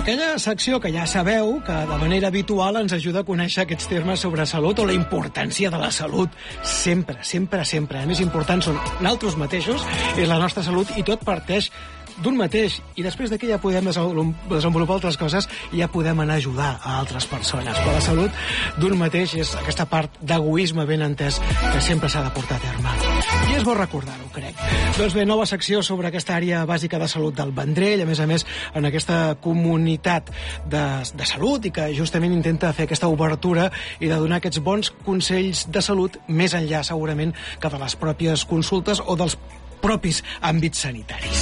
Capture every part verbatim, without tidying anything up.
Aquella secció que ja sabeu que de manera habitual ens ajuda a conèixer aquests termes sobre salut o la importància de la salut. Sempre, sempre, sempre. A més important són nosaltres mateixos, és la nostra salut i tot parteix d'un mateix, i després d'aquí ja podem desenvolupar altres coses i ja podem anar a ajudar a altres persones. Però la salut d'un mateix és aquesta part d'egoisme ben entès que sempre s'ha de portar a terme. I és bo recordar-ho, crec. Doncs bé, nova secció sobre aquesta àrea bàsica de salut del Vendrell, a més a més, en aquesta comunitat de, de salut i que justament intenta fer aquesta obertura i de donar aquests bons consells de salut més enllà, segurament, que de les pròpies consultes o dels propis àmbits sanitaris.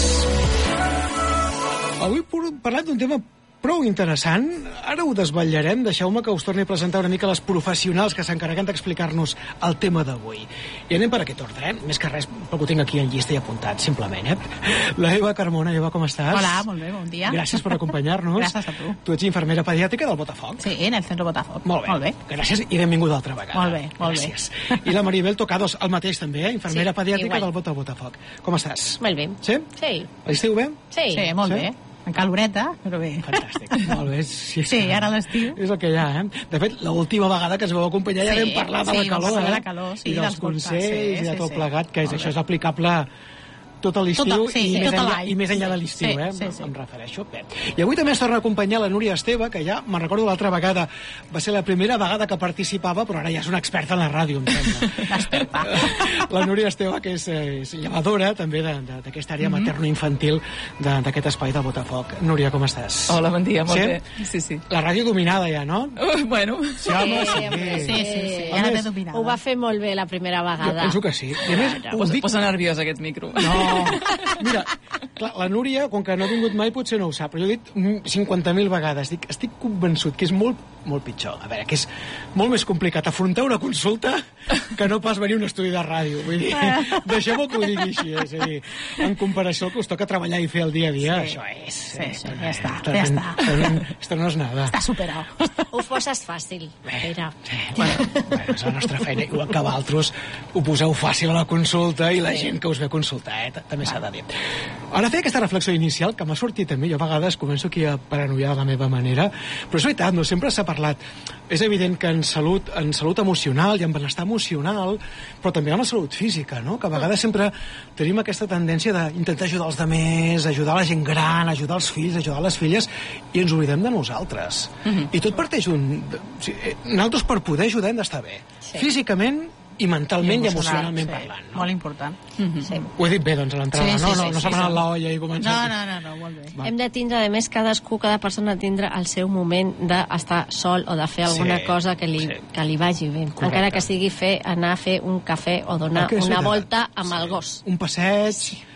Avui parlem d'un tema prou interessant. Ara ho desvetllarem. Deixeu-me que us torni a presentar una mica les professionals que s'encarreguen d'explicar-nos el tema d'avui. I anem per aquest ordre, eh? Més que res, perquè ho tinc aquí en llista i apuntat, simplement, eh? La Eva Carmona. Eva, com estàs? Hola, molt bé, bon dia. Gràcies per acompanyar-nos. Gràcies a tu. Tu ets infermera pediàtrica del Botafoc. Sí, en el centre Botafoc. Molt bé. Molt bé. Gràcies i benvinguda altra vegada. Molt bé, molt Gràcies. bé. I la Maribel Tocados, el mateix també, eh? Infermera sí, pediàtrica igual. del Bota Botafoc. Com estàs? Molt bé. Sí? Sí. L'estiu bé? Sí. Sí, molt Sí? bé. En caloreta, però bé. Fantàstic. Molt bé. Sí, Sí, ara l'estiu. És el que hi ha, eh? De fet, l'última vegada que ens vau acompanyar ja Sí, vam parlar de sí, la vam calor, parlar de eh? la calor, sí, I dels dels consells consells, i de sí, tot sí. plegat, que és, Molt això bé. és aplicable tot a l'estiu Tot- sí, i, sí, més tot enllà, l'any. i més enllà de l'estiu, Sí, eh? sí, sí. Em refereixo. Bé. I avui també ens torna a acompanyar la Núria Esteve, que ja, me'n recordo l'altra vegada, va ser la primera vegada que participava, però ara ja és una experta en la ràdio, em sembla. Experta. La Núria Esteve, que és, eh, és llevadora també de- de- d'aquesta àrea Mhm. materno-infantil de- d'aquest espai del Botafoc. Núria, com estàs? Hola, bon dia, molt Sí? bé. Sí, sí. La ràdio dominada ja, no? Uh, bueno, Sí, home, sí. home, Sí, sí, sí. A Ara més, té dominada. Ho va fer molt bé la primera Jo vegada. penso que sí. I a més, ho posa, dic... posa nerviós aquest micro. No, mira, clar, la Núria, com que no ha vingut mai, potser no ho sap, però jo he dit mm, cinquanta mil vegades, dic, estic convençut que és molt, molt pitjor. A veure, que és molt més complicat afrontar una consulta que no pas venir a un estudi de ràdio. Vull dir, deixem-ho que ho digui així. És a dir, en comparació al que us toca treballar i fer el dia a dia, Sí. això és... Sí, sí, ja està, Esto ja no- està. Esto no, esto no és nada. Està superat. Ho poses fàcil, Pere. Bueno, bueno, és la nostra feina, igual que vosaltres ho poseu fàcil a la consulta i la gent que us ve a consultar, eh? També s'ha de dir. Ara fer aquesta reflexió inicial, que m'ha sortit també, jo a vegades començo aquí a paranoiar de la meva manera, però és veritat, no sempre s'ha parlat. És evident que en salut, en salut emocional i en benestar emocional, però també en la salut física, no? Que a vegades sempre tenim aquesta tendència d'intentar ajudar els altres, ajudar la gent gran, ajudar els fills, ajudar les filles, i ens oblidem de nosaltres. Mm-hmm. I tot parteix d'un... O sigui, nosaltres per poder ajudar hem d'estar bé. Sí. Físicament i mentalment i, emocional, emocionalment sí. parlant. No? Molt important. Sí. Ho he dit bé, doncs, a l'entrada, Sí, sí, no? sí, no no sí, s'ha sí, anat sí. l'olla i començat... No, no, no, no, molt bé. Va. Hem de tindre, a més, cadascú, cada persona tindre el seu moment d'estar sol o de fer alguna Sí, cosa que li, sí. que li vagi bé. Correcte. Encara que sigui fer anar a fer un cafè o donar Ah, que és una veritat. volta amb el gos. Un passeig,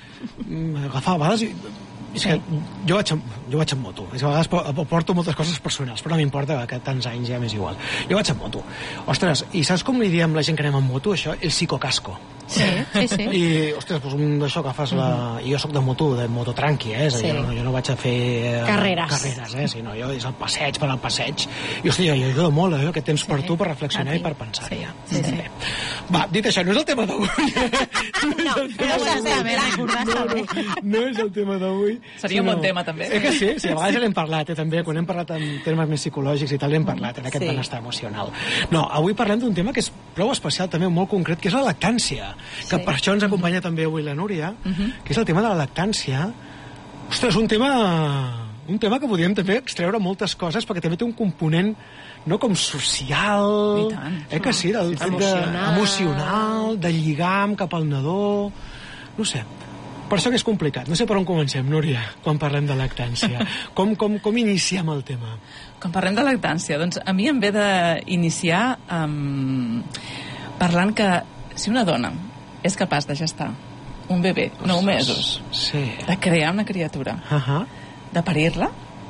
mm, agafar a vegades... I, és que jo vaig, amb, jo vaig amb moto. És que a vegades po- porto moltes coses personals, però no m'importa, que tants anys ja m'és igual. Jo vaig amb moto. Ostres, i saps com li diem la gent que anem amb moto, això? El psicocasco. Sí, sí, sí. I, ostres, doncs un d'això que fas la... I jo sóc de moto, de moto tranqui, eh? És a dir, Sí. jo, no, jo no vaig a fer... eh, Carreres. Carreres, eh? Sinó jo és el passeig per al passeig. I, hòstia, jo ajuda molt, eh? Aquest temps per tu, per reflexionar Ah, sí. i per pensar. Sí, Ja. sí, sí. Bé. Va, dit això, no és el tema d'avui. No, és el tema no d'avui. està bé, recordar està bé. No és el tema d'avui. Seria un bon tema, també. Eh que sí? Sí, a vegades ja n'hem parlat, eh, també, quan hem parlat en termes més psicològics i tal, n'hem parlat, en aquest Sí. benestar emocional. No, avui parlem d'un tema que és prou especial, també molt concret, que és la lactància, que Sí. per això ens acompanya també avui la Núria, que és el tema de la lactància. Ostres, un tema... Un tema que podríem també extreure moltes coses, perquè també té un component no com social, I tant. eh que sí, del, Sí, de, emocional. emocional, de lligam cap al nadó, no sé. Per això que és complicat. No sé per on comencem, Núria, quan parlem de lactància. Com, com, com iniciem el tema? Quan parlem de lactància, doncs a mi em ve d'iniciar um, parlant que si una dona és capaç de gestar un bebè nou mesos, Sí. de crear una criatura, Uh -huh. de parir-la,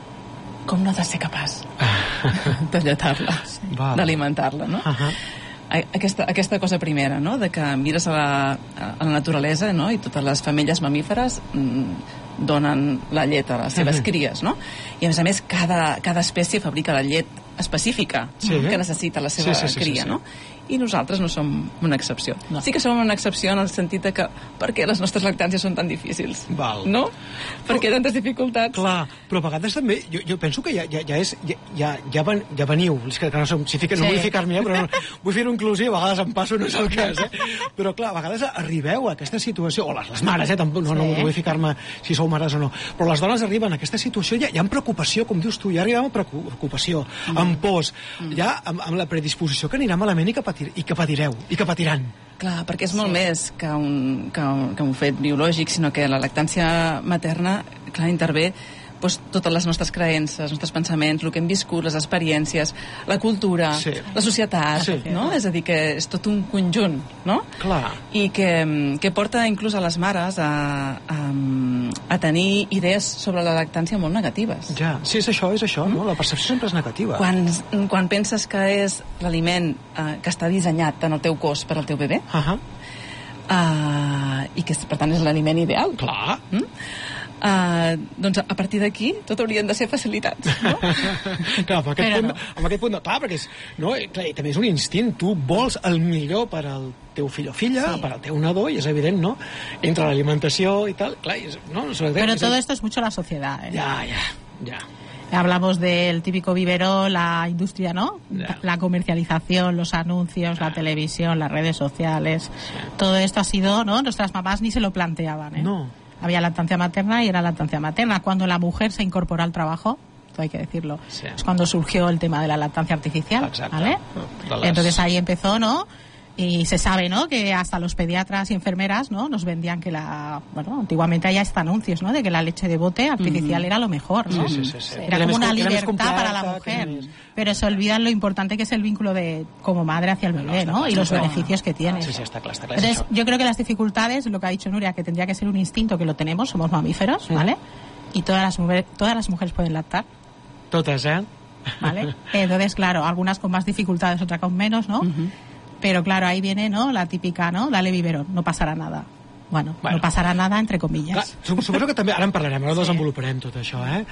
com no ha de ser capaç de lletar-la, Val. d'alimentar-la, no? Uh -huh. Aquesta, aquesta cosa primera, no?, de que mires a la, a la naturalesa, no?, i totes les femelles mamíferes mm, donen la llet a les seves Mhm. cries, no? I a més a més cada, cada espècie fabrica la llet específica Sí. que necessita la seva Sí, sí, sí, cria, sí, sí. no? I nosaltres no som una excepció. No. Sí que som una excepció en el sentit de que per què les nostres lactàncies són tan difícils? Val. No? Per què tantes dificultats? Clar, però a vegades també, jo, jo penso que ja, ja, ja és, ja, ja, ja, ven, ja veniu, és que, que no, som, si fica, no Sí. vull ficar-m'hi, eh, però no, vull fer-ho inclusiu, a vegades em passo, no és el cas, eh? Però clar, a vegades arribeu a aquesta situació, o les, les mares, eh, tampoc, no, no, Sí. no vull ficar-me si sou mares o no, però les dones arriben a aquesta situació, ja, ja amb preocupació, com dius tu, ja arribem amb preocupació, mm. amb pors, mm. ja amb, amb la predisposició que anirà malament i que, patir, i que patireu, i que patiran. Clar, perquè és molt sí. més que un, que, un, que un fet biològic, sinó que la lactància materna, clar, intervé doncs, totes les nostres creences, els nostres pensaments, el que hem viscut, les experiències, la cultura, Sí. la societat, Sí. no? És a dir, que és tot un conjunt, no? Clar. I que, que porta inclús a les mares a, a, a tenir idees sobre la lactància molt negatives. Ja, sí, és això, és això, no? La percepció sempre és negativa. Quan, quan penses que és l'aliment eh, que està dissenyat en el teu cos per al teu bebè, Uh -huh. uh, i que per tant és l'aliment ideal, Clar. Mm? Uh, doncs a partir d'aquí tot haurien de ser facilitats, no? Clar, amb aquest, Però punt, no. amb aquest punt, clar, perquè és, no, i, clar, i també és un instint, tu vols el millor per al teu fill o filla, Sí. per al teu nadó, i és evident, no? Entre l'alimentació i tal, clar, és, no? És evident, Pero és todo evident. esto es mucho la sociedad, ¿eh? Ja, ja, ja. Hablamos del típico vivero, la industria, ¿no? Ya. La comercialización, los anuncios, la televisión, las redes sociales. Todo esto ha sido, ¿no? Nuestras mamás ni se lo planteaban, ¿eh? No. Había lactancia materna y era lactancia materna. Cuando la mujer se incorporó al trabajo, esto hay que decirlo, Sí. es cuando surgió el tema de la lactancia artificial, Exacto. ¿vale? De las- Entonces ahí empezó, ¿no? Y se sabe, ¿no? Que hasta los pediatras y enfermeras, ¿no? Nos vendían que la... Bueno, antiguamente había hasta anuncios, ¿no? De que la leche de bote artificial era lo mejor, ¿no? Sí, sí, sí, sí. Era Era como més una com- era més libertad para la completa, que mujer. més- Pero se olvidan lo importante que es el vínculo de como madre hacia el bebé, está ¿no? clar, Y los està clar. beneficios que tiene. Sí, sí, està clar, està clar. és Entonces, això. yo creo que las dificultades, lo que ha dicho Nuria, que tendría que ser un instinto que lo tenemos, somos mamíferos, ¿vale? Y todas las mujeres, todas las mujeres pueden lactar, Totes, eh? ¿vale? Entonces, claro, algunas con más dificultades, otras con menos, ¿no? Pero claro, ahí viene, ¿no? La típica, ¿no? Dale biberón, no pasarà nada. Bueno, Bueno. no passarà nada, entre comillas. Clar, sup- suposo que també, ara en parlarem, ara desenvoluparem tot això, eh?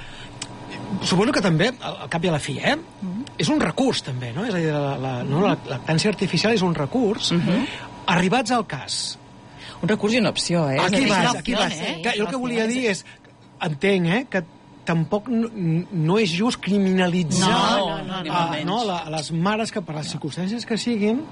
Suposo que també, al, al cap i a la fi, eh? És un recurs, també, no? És a dir, la, la, no? la lactància artificial és un recurs. Arribats al cas. Un recurs i una opció, eh? És a Aquí dir, vas, l'opció, aquí vas. eh? Clar, jo el que L'opció. volia dir és, entenc, eh, que tampoc no, no és just criminalitzar No, no, no, ni a, molt menys. no, la, a les mares que per les circumstàncies que siguin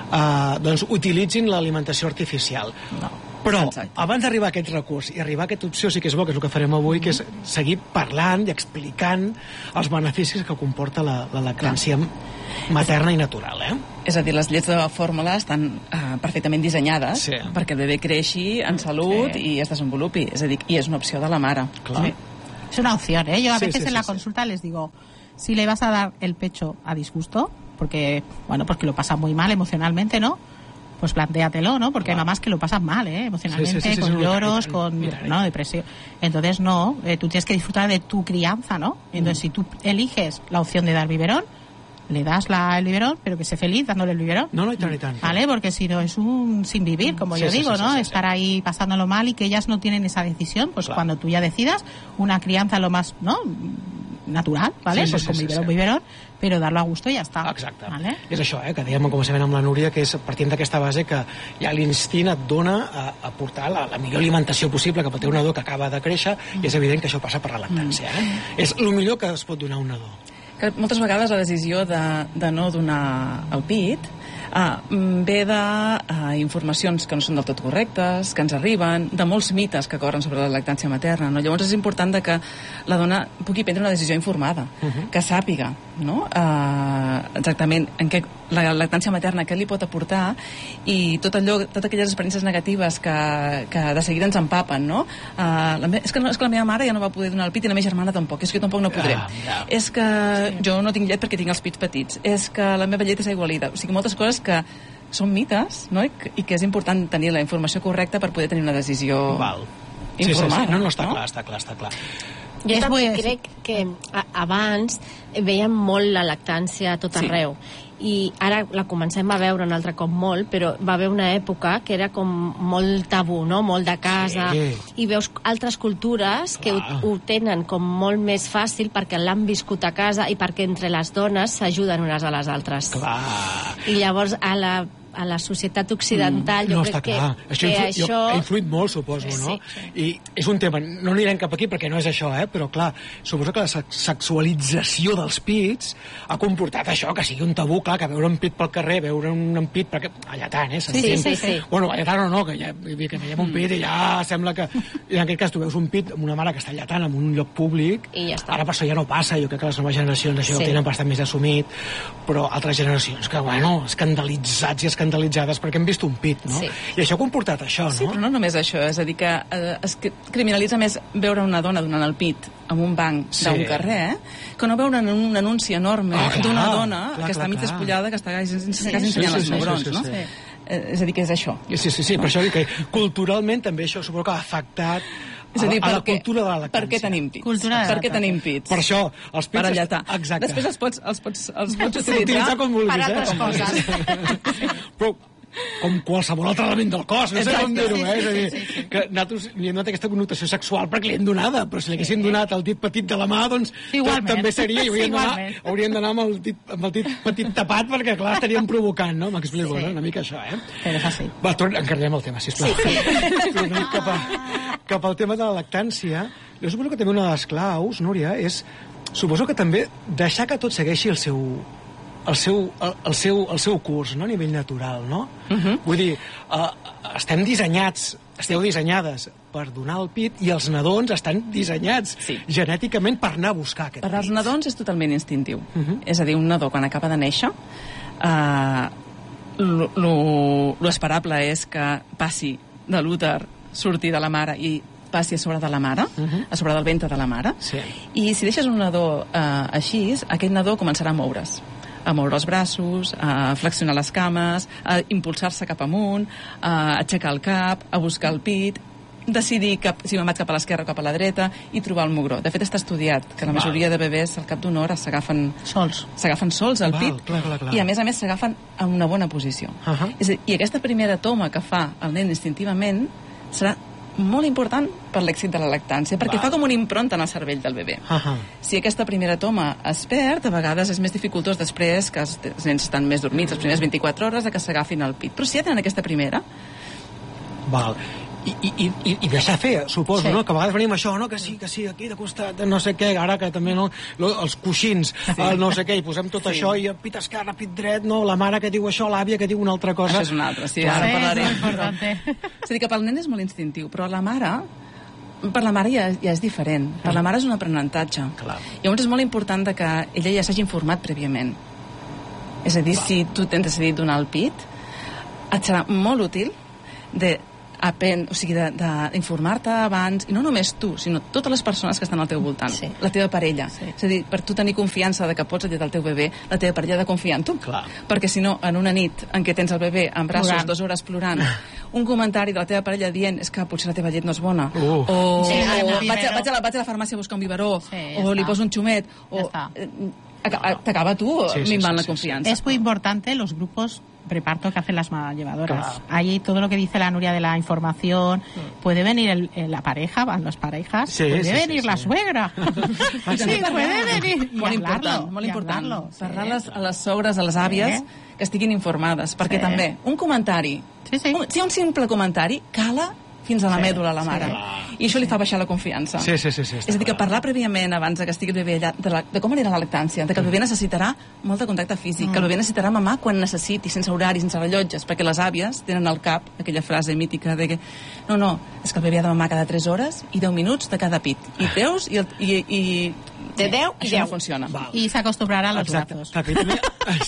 eh, doncs utilitzin l'alimentació artificial. No. Però Exacte. abans d'arribar a aquest recurs i arribar a aquesta opció sí que és bo, que és el que farem avui, que és seguir parlant i explicant els beneficis que comporta la, la lactància materna i natural, eh? És a dir, les llets de fórmula estan uh, perfectament dissenyades Sí. perquè el bebè creixi en salut Sí. i es desenvolupi. És a dir, i és una opció de la mare. Clar. Sí. Es una opción, ¿eh? Yo a Sí, veces sí, en sí, la sí. consulta les digo, si le vas a dar el pecho a disgusto, porque, bueno, porque lo pasan muy mal emocionalmente, ¿no? Pues plantéatelo, ¿no? Porque hay Claro. mamás que lo pasan mal, ¿eh? Emocionalmente, Sí, sí, sí, sí, con sí, lloros, sí, con, mira, ¿no? Depresión. Entonces, no, eh, tú tienes que disfrutar de tu crianza, ¿no? Entonces, si tú eliges la opción de dar biberón, le das la, el biberón, pero que sé feliz dándole el biberón. No, no, i tant, i tant. ¿Vale? Porque si no es un sin vivir, como Sí, yo sí, digo, sí, ¿no? sí, sí, Estar sí. ahí pasándolo mal y que ellas no tienen esa decisión, pues Claro. cuando tú ya decidas, una crianza lo más, ¿no? Natural, ¿vale? Sí, sí, pues sí, con sí, biberón, sí. biberón, pero darlo a gusto y ya está. Exacte. ¿Vale? És això, eh, que dèiem en començament amb la Núria, que és partint d'aquesta base que ja l'instint et dona a, a portar la, la millor alimentació possible cap al teu nadó que acaba de créixer, i és evident que això passa per la lactància. Eh? És el millor que es pot donar a un nadó. Que moltes vegades la decisió de, de no donar el pit ah, ve de ah, informacions que no són del tot correctes, que ens arriben, de molts mites que corren sobre la lactància materna. No? Llavors és important de que la dona pugui prendre una decisió informada, uh-huh. que sàpiga, no? ah, exactament en què la lactància materna què li pot aportar, i tot allò, totes aquelles experiències negatives que, que de seguida ens empapen, no? Uh, la me... és, que no, és que la meva mare ja no va poder donar el pit i la meva germana tampoc, és que jo tampoc no podré. Ah, ja. És que jo no tinc llet perquè tinc els pits petits, és que la meva llet és aigualida. O sigui, moltes coses que són mites, no? I que, i que és important tenir la informació correcta per poder tenir una decisió Val. informada. Sí, sí, sí. No, no, està no? clar, està clar, està clar. Jo És també muy- crec que a, abans veiem molt la lactància a tot Sí. arreu i ara la comencem a veure un altre cop molt, però va haver una època que era com molt tabú, no? Molt de casa, Sí. i veus altres cultures que ho, Clar. ho tenen com molt més fàcil perquè l'han viscut a casa i perquè entre les dones s'ajuden unes a les altres. Clar. I llavors a la, a la societat occidental jo no, crec està que, clar. Això, que influ... això... ha influït molt, suposo, Sí, no? sí. I és un tema, no anirem cap aquí perquè no és això, eh? Però clar, suposo que la sex- sexualització dels pits ha comportat això, que sigui un tabú, clar, que veure un pit pel carrer, veure un pit, perquè allà tant, eh? Sí, sí, sí, sí. Bueno, allà tant o no, que ja, vull dir, que veiem un pit i ja sembla que... I en aquest cas tu veus un pit amb una mare que està allatant en un lloc públic, I ja està. ara per això ja no passa, jo crec que les noves generacions això Sí. ho tenen bastant més assumit, però altres generacions que, bueno, escandalitzats i escandalitzades perquè han vist un pit, no? Sí. I això ha comportat això, no? Sí, però no només això, és a dir, que eh, es cri- criminalitza més veure una dona donant el pit en un banc Sí. d'un carrer, eh, que no veure un, un anunci enorme Ah, clar, d'una dona clar, que està clar, mig clar. despullada, que està quasi, quasi Sí, ensenyant sí, els sí, mugrons, sí, sí, no? sí. Eh, És a dir, que és això. Sí, sí, sí, per això dic que culturalment també això suposo que ha afectat És a dir, a, la, a la per què- cultura de la lactància. Per què tenim pits? Cultura de per què lactància. tenim pits? Per això, els pits... Per allatar. Exacte. Després els pots, els pots, els pots Sí, utilitzar, utilitzar com vulguis, per eh? altres Com coses. vulguis. Però com qualsevol altre element del cos, no sé Exacte. com dir-ho, Sí, eh? sí, És a dir, sí, sí, sí. que nosaltres li hem donat aquesta connotació sexual perquè li hem donada, però si li haguessin donat el dit petit de la mà, doncs Igualment. també seria, i hauríem d'anar Igualment. hauríem d'anar amb, el dit, amb el dit petit tapat perquè, clar, estaríem provocant, no? M'explico, Sí. no? Una mica això, eh? Però és així. Va, torna, encarnem el tema, sisplau. Sí. Tornem cap, a, cap al tema de la lactància. Jo suposo que també una de les claus, Núria, és... Suposo que també deixar que tot segueixi el seu el seu, el, el seu, el seu curs, no? A nivell natural, no? Uh -huh. Vull dir, uh, estem dissenyats, esteu dissenyades per donar el pit i els nadons estan dissenyats Sí. genèticament per anar a buscar aquest Per als pit. nadons és totalment instintiu. Uh -huh. És a dir, un nadó, quan acaba de néixer, eh, lo, lo, lo esperable és que passi de l'úter, surti de la mare i passi a sobre de la mare, uh -huh. a sobre del ventre de la mare. Sí. I si deixes un nadó eh, així, aquest nadó començarà a moure's a moure els braços, a flexionar les cames, a impulsar-se cap amunt, a aixecar el cap, a buscar el pit, decidir cap, si me'n vaig cap a l'esquerra o cap a la dreta i trobar el mugró. De fet, està estudiat que la majoria de bebès al cap d'una hora s'agafen Sols. s'agafen sols al Val, pit clar, clar, clar. i a més a més s'agafen en una bona posició. Uh -huh. És a dir, i aquesta primera toma que fa el nen instintivament serà molt important per l'èxit de la lactància, perquè Val. fa com una impronta en el cervell del bebè. Uh -huh. Si aquesta primera toma es perd, a vegades és més dificultós després, que els els nens estan més dormits, les primeres vint-i-quatre hores, de que s'agafin al pit. Però si ja tenen aquesta primera, Val. I, i, i, i deixar fer, suposo, Sí. no? Que a vegades venim això, no? Que sí, que sí, aquí de costat, no sé què, ara que també, no? Lo, els coixins, sí. el no sé què, i posem tot Sí. això, i pit esquerre, pit dret, no? La mare que diu això, l'àvia que diu una altra cosa. això és una altra, sí, Clar. ara Sí, parlarem. és importante. És a dir, que pel nen és molt instintiu, però la mare, per la mare ja, ja és diferent. Per la mare és un aprenentatge. Clar. Llavors és molt important de que ella ja s'hagi informat prèviament. És a dir, si tu tens decidit donar el pit, et serà molt útil de apen, o sigui, d'informar-te abans, i no només tu, sinó totes les persones que estan al teu voltant, Sí. la teva parella. Sí. És a dir, per tu tenir confiança de que pots alletar el teu bebè, la teva parella ha de confiar en tu. Clar. Perquè si no, en una nit en què tens el bebè en braços Plorant. dues hores plorant, un comentari de la teva parella dient és que potser la teva llet no és bona, Uh. o, Sí, o anem al vaig, a, biberó. vaig, a la, vaig a la farmàcia a buscar un biberó, Sí, ja o li està. poso un xumet, Ja o està. eh, aca- t'acaba tu Sí, sí, minvant sí, la sí, confiança. Es muy importante los grupos preparto que hacen las llevadoras. Claro. Ahí todo lo que dice la Nuria de la información, puede venir el, el- la pareja, van las parejas, Sí, puede sí, sí, venir sí. la suegra. I sí, també puede venir. Y molt hablarlo, important, molt y important. hablarlo, sí. Parlar les, a les sogres, a les àvies, Sí. que estiguin informades, perquè Sí. també un comentari, Sí, sí. un, si un simple comentari, cala fins a la Sí, mèdula a la sí. mare. I això li fa baixar la confiança. Sí, sí, sí, sí, està És a dir, que clar. parlar prèviament, abans de que estigui el bebè allà, de, la, de com anirà la lactància, de que el bebè necessitarà molt de contacte físic, Mm. que el bebè necessitarà mamar quan necessiti, sense horari, sense rellotges, perquè les àvies tenen al cap aquella frase mítica de que no, no, és que el bebè ha de mamar cada tres hores i deu minuts de cada pit. I treus i... El, i, i De deu i això deu. no funciona. Val. Y se acostumbrará a los Exacte. brazos. Clar, que també...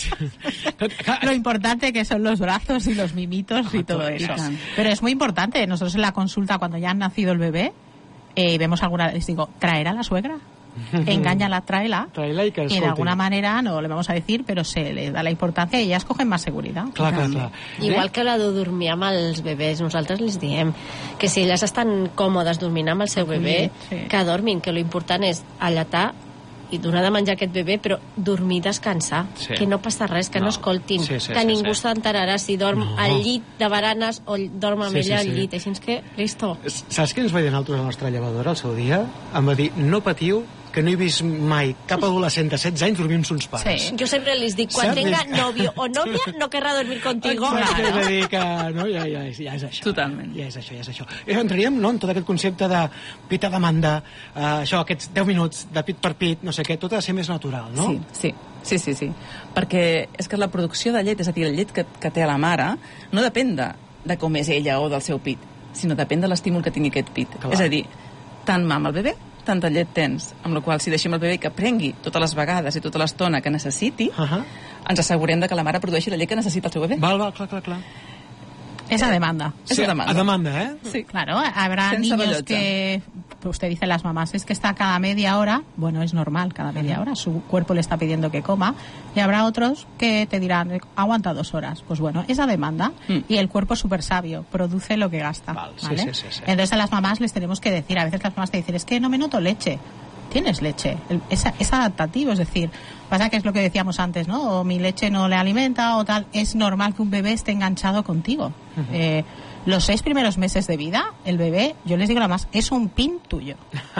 Clar, Lo importante que son los brazos y los mimitos y todo todo eso. eso. Pero es muy importante. Nosotros en la consulta, cuando ya ha nacido el bebé, eh, vemos alguna, les digo, ¿traerá la suegra? engáñala, tráela, tráela y, que y de alguna manera, no le vamos a decir, pero se le da la importancia y ellas cogen más seguridad. Clar, clar, clar. Igual que la de dormir amb els bebès, nosaltres els diem que si elles estan còmodes dormint amb el seu bebè, sí. que dormin, que lo important és allatar i donar de menjar a aquest bebè, però dormir, descansar, sí. que no passa res, que no, no escoltin, sí, sí, que sí, ningú sí. s'enterarà si dorm no. al llit de baranes o dorm amb sí, ella sí, sí. al llit, així que, listo. Saps què ens va dir a nosaltres la nostra llevadora al seu dia? Em va dir, no patiu, que no he vist mai cap adolescent de setze anys dormir amb sons pares. Sí. Jo sempre les dic, quan Saps? tenga novio o novia, no querrà dormir contigo. Exacte, és a dir que no, ja, ja, és, ja és això. Totalment. Ja és això, ja és això. I entraríem no, en tot aquest concepte de pit a demanda, uh, això, aquests deu minuts de pit per pit, no sé què, tot ha de ser més natural, no? Sí, sí. Sí, sí, sí. Perquè és que la producció de llet, és a dir, la llet que, que té a la mare, no depèn de, de com és ella o del seu pit, sinó depèn de l'estímul que tingui aquest pit. Clar. És a dir, tant mama el bebè, tanta llet tens, amb la qual si deixem el bebè que prengui totes les vegades i tota l'estona que necessiti, uh -huh. ens assegurem de que la mare produeixi la llet que necessita el seu bebè. Val, val, clar, clar, clar. Es a demanda. Sí, es a demanda. A demanda, ¿eh? Sí. Claro, habrá Sense niños rellotge. que, usted dice las mamás, es que está cada media hora, bueno, es normal, cada media hora, su cuerpo le está pidiendo que coma, y habrá otros que te dirán, aguanta dos horas. Pues bueno, esa demanda, mm. y el cuerpo es súper sabio, produce lo que gasta. Val, sí, ¿vale? sí, sí, sí. Entonces a las mamás les tenemos que decir, a veces las mamás te dicen, es que no me noto leche. Tienes leche, el, es, es adaptativo, es decir, pasa que es lo que decíamos antes, ¿no? O mi leche no le alimenta o tal, es normal que un bebé esté enganchado contigo. Uh-huh. Eh, los seis primeros meses de vida, el bebé, yo les digo nada más, es un pin tuyo.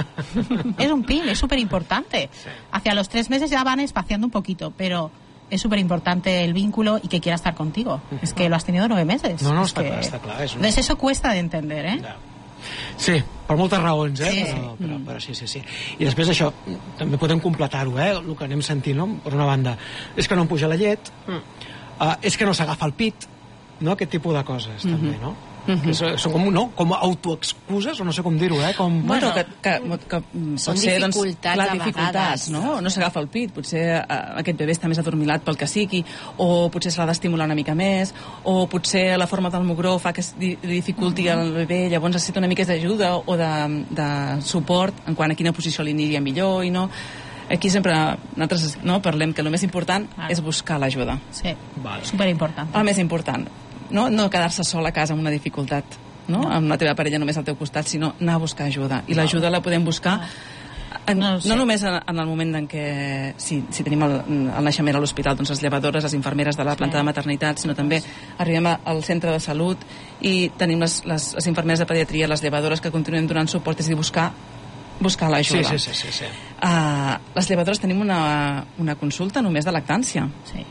Es un pin, es súper importante. Sí. Hacia los tres meses ya van espaciando un poquito, pero es súper importante el vínculo y que quiera estar contigo. Uh-huh. Es que lo has tenido nueve meses. No, no, es està que... clar, està clar. És un... Entonces eso cuesta de entender, ¿eh? No. Sí, per moltes raons, eh? Sí. Però, però, però sí, sí, sí. I després això, també podem completar-ho, eh? El que anem sentint, no? Per una banda, és que no em puja la llet, mm. uh, és que no s'agafa el pit, no? Aquest tipus de coses, mm-hmm. també, no? Mm-hmm. Que són, són com, no? Com autoexcuses, o no sé com dir-ho, eh? Com... Bueno, que, que, que són potser, dificultats, doncs, clar, a dificultats, vegades. no? No s'agafa el pit, potser uh, aquest bebè està més adormilat pel que sigui, o potser se l'ha d'estimular una mica més, o potser la forma del mugró fa que es di dificulti mm-hmm. el bebè, llavors necessita una mica d'ajuda o de, de suport en quant a quina posició li aniria millor i no... Aquí sempre nosaltres no, parlem que el més important ah. és buscar l'ajuda. Sí, vale. superimportant. El més important. No, no quedar-se sol a casa amb una dificultat, no? no? Amb la teva parella només al teu costat, sinó anar a buscar ajuda. I l'ajuda la podem buscar en, no, no només en, en el moment en què si, si tenim el, el naixement a l'hospital, doncs les llevadores, les infermeres de la planta sí. de maternitat, sinó també arribem a, al centre de salut i tenim les, les, les infermeres de pediatria, les llevadores que continuem donant suport, és a dir, buscar buscar l'ajuda. Sí, sí, sí, sí, sí. Uh, les llevadores tenim una, una consulta només de lactància. Sí.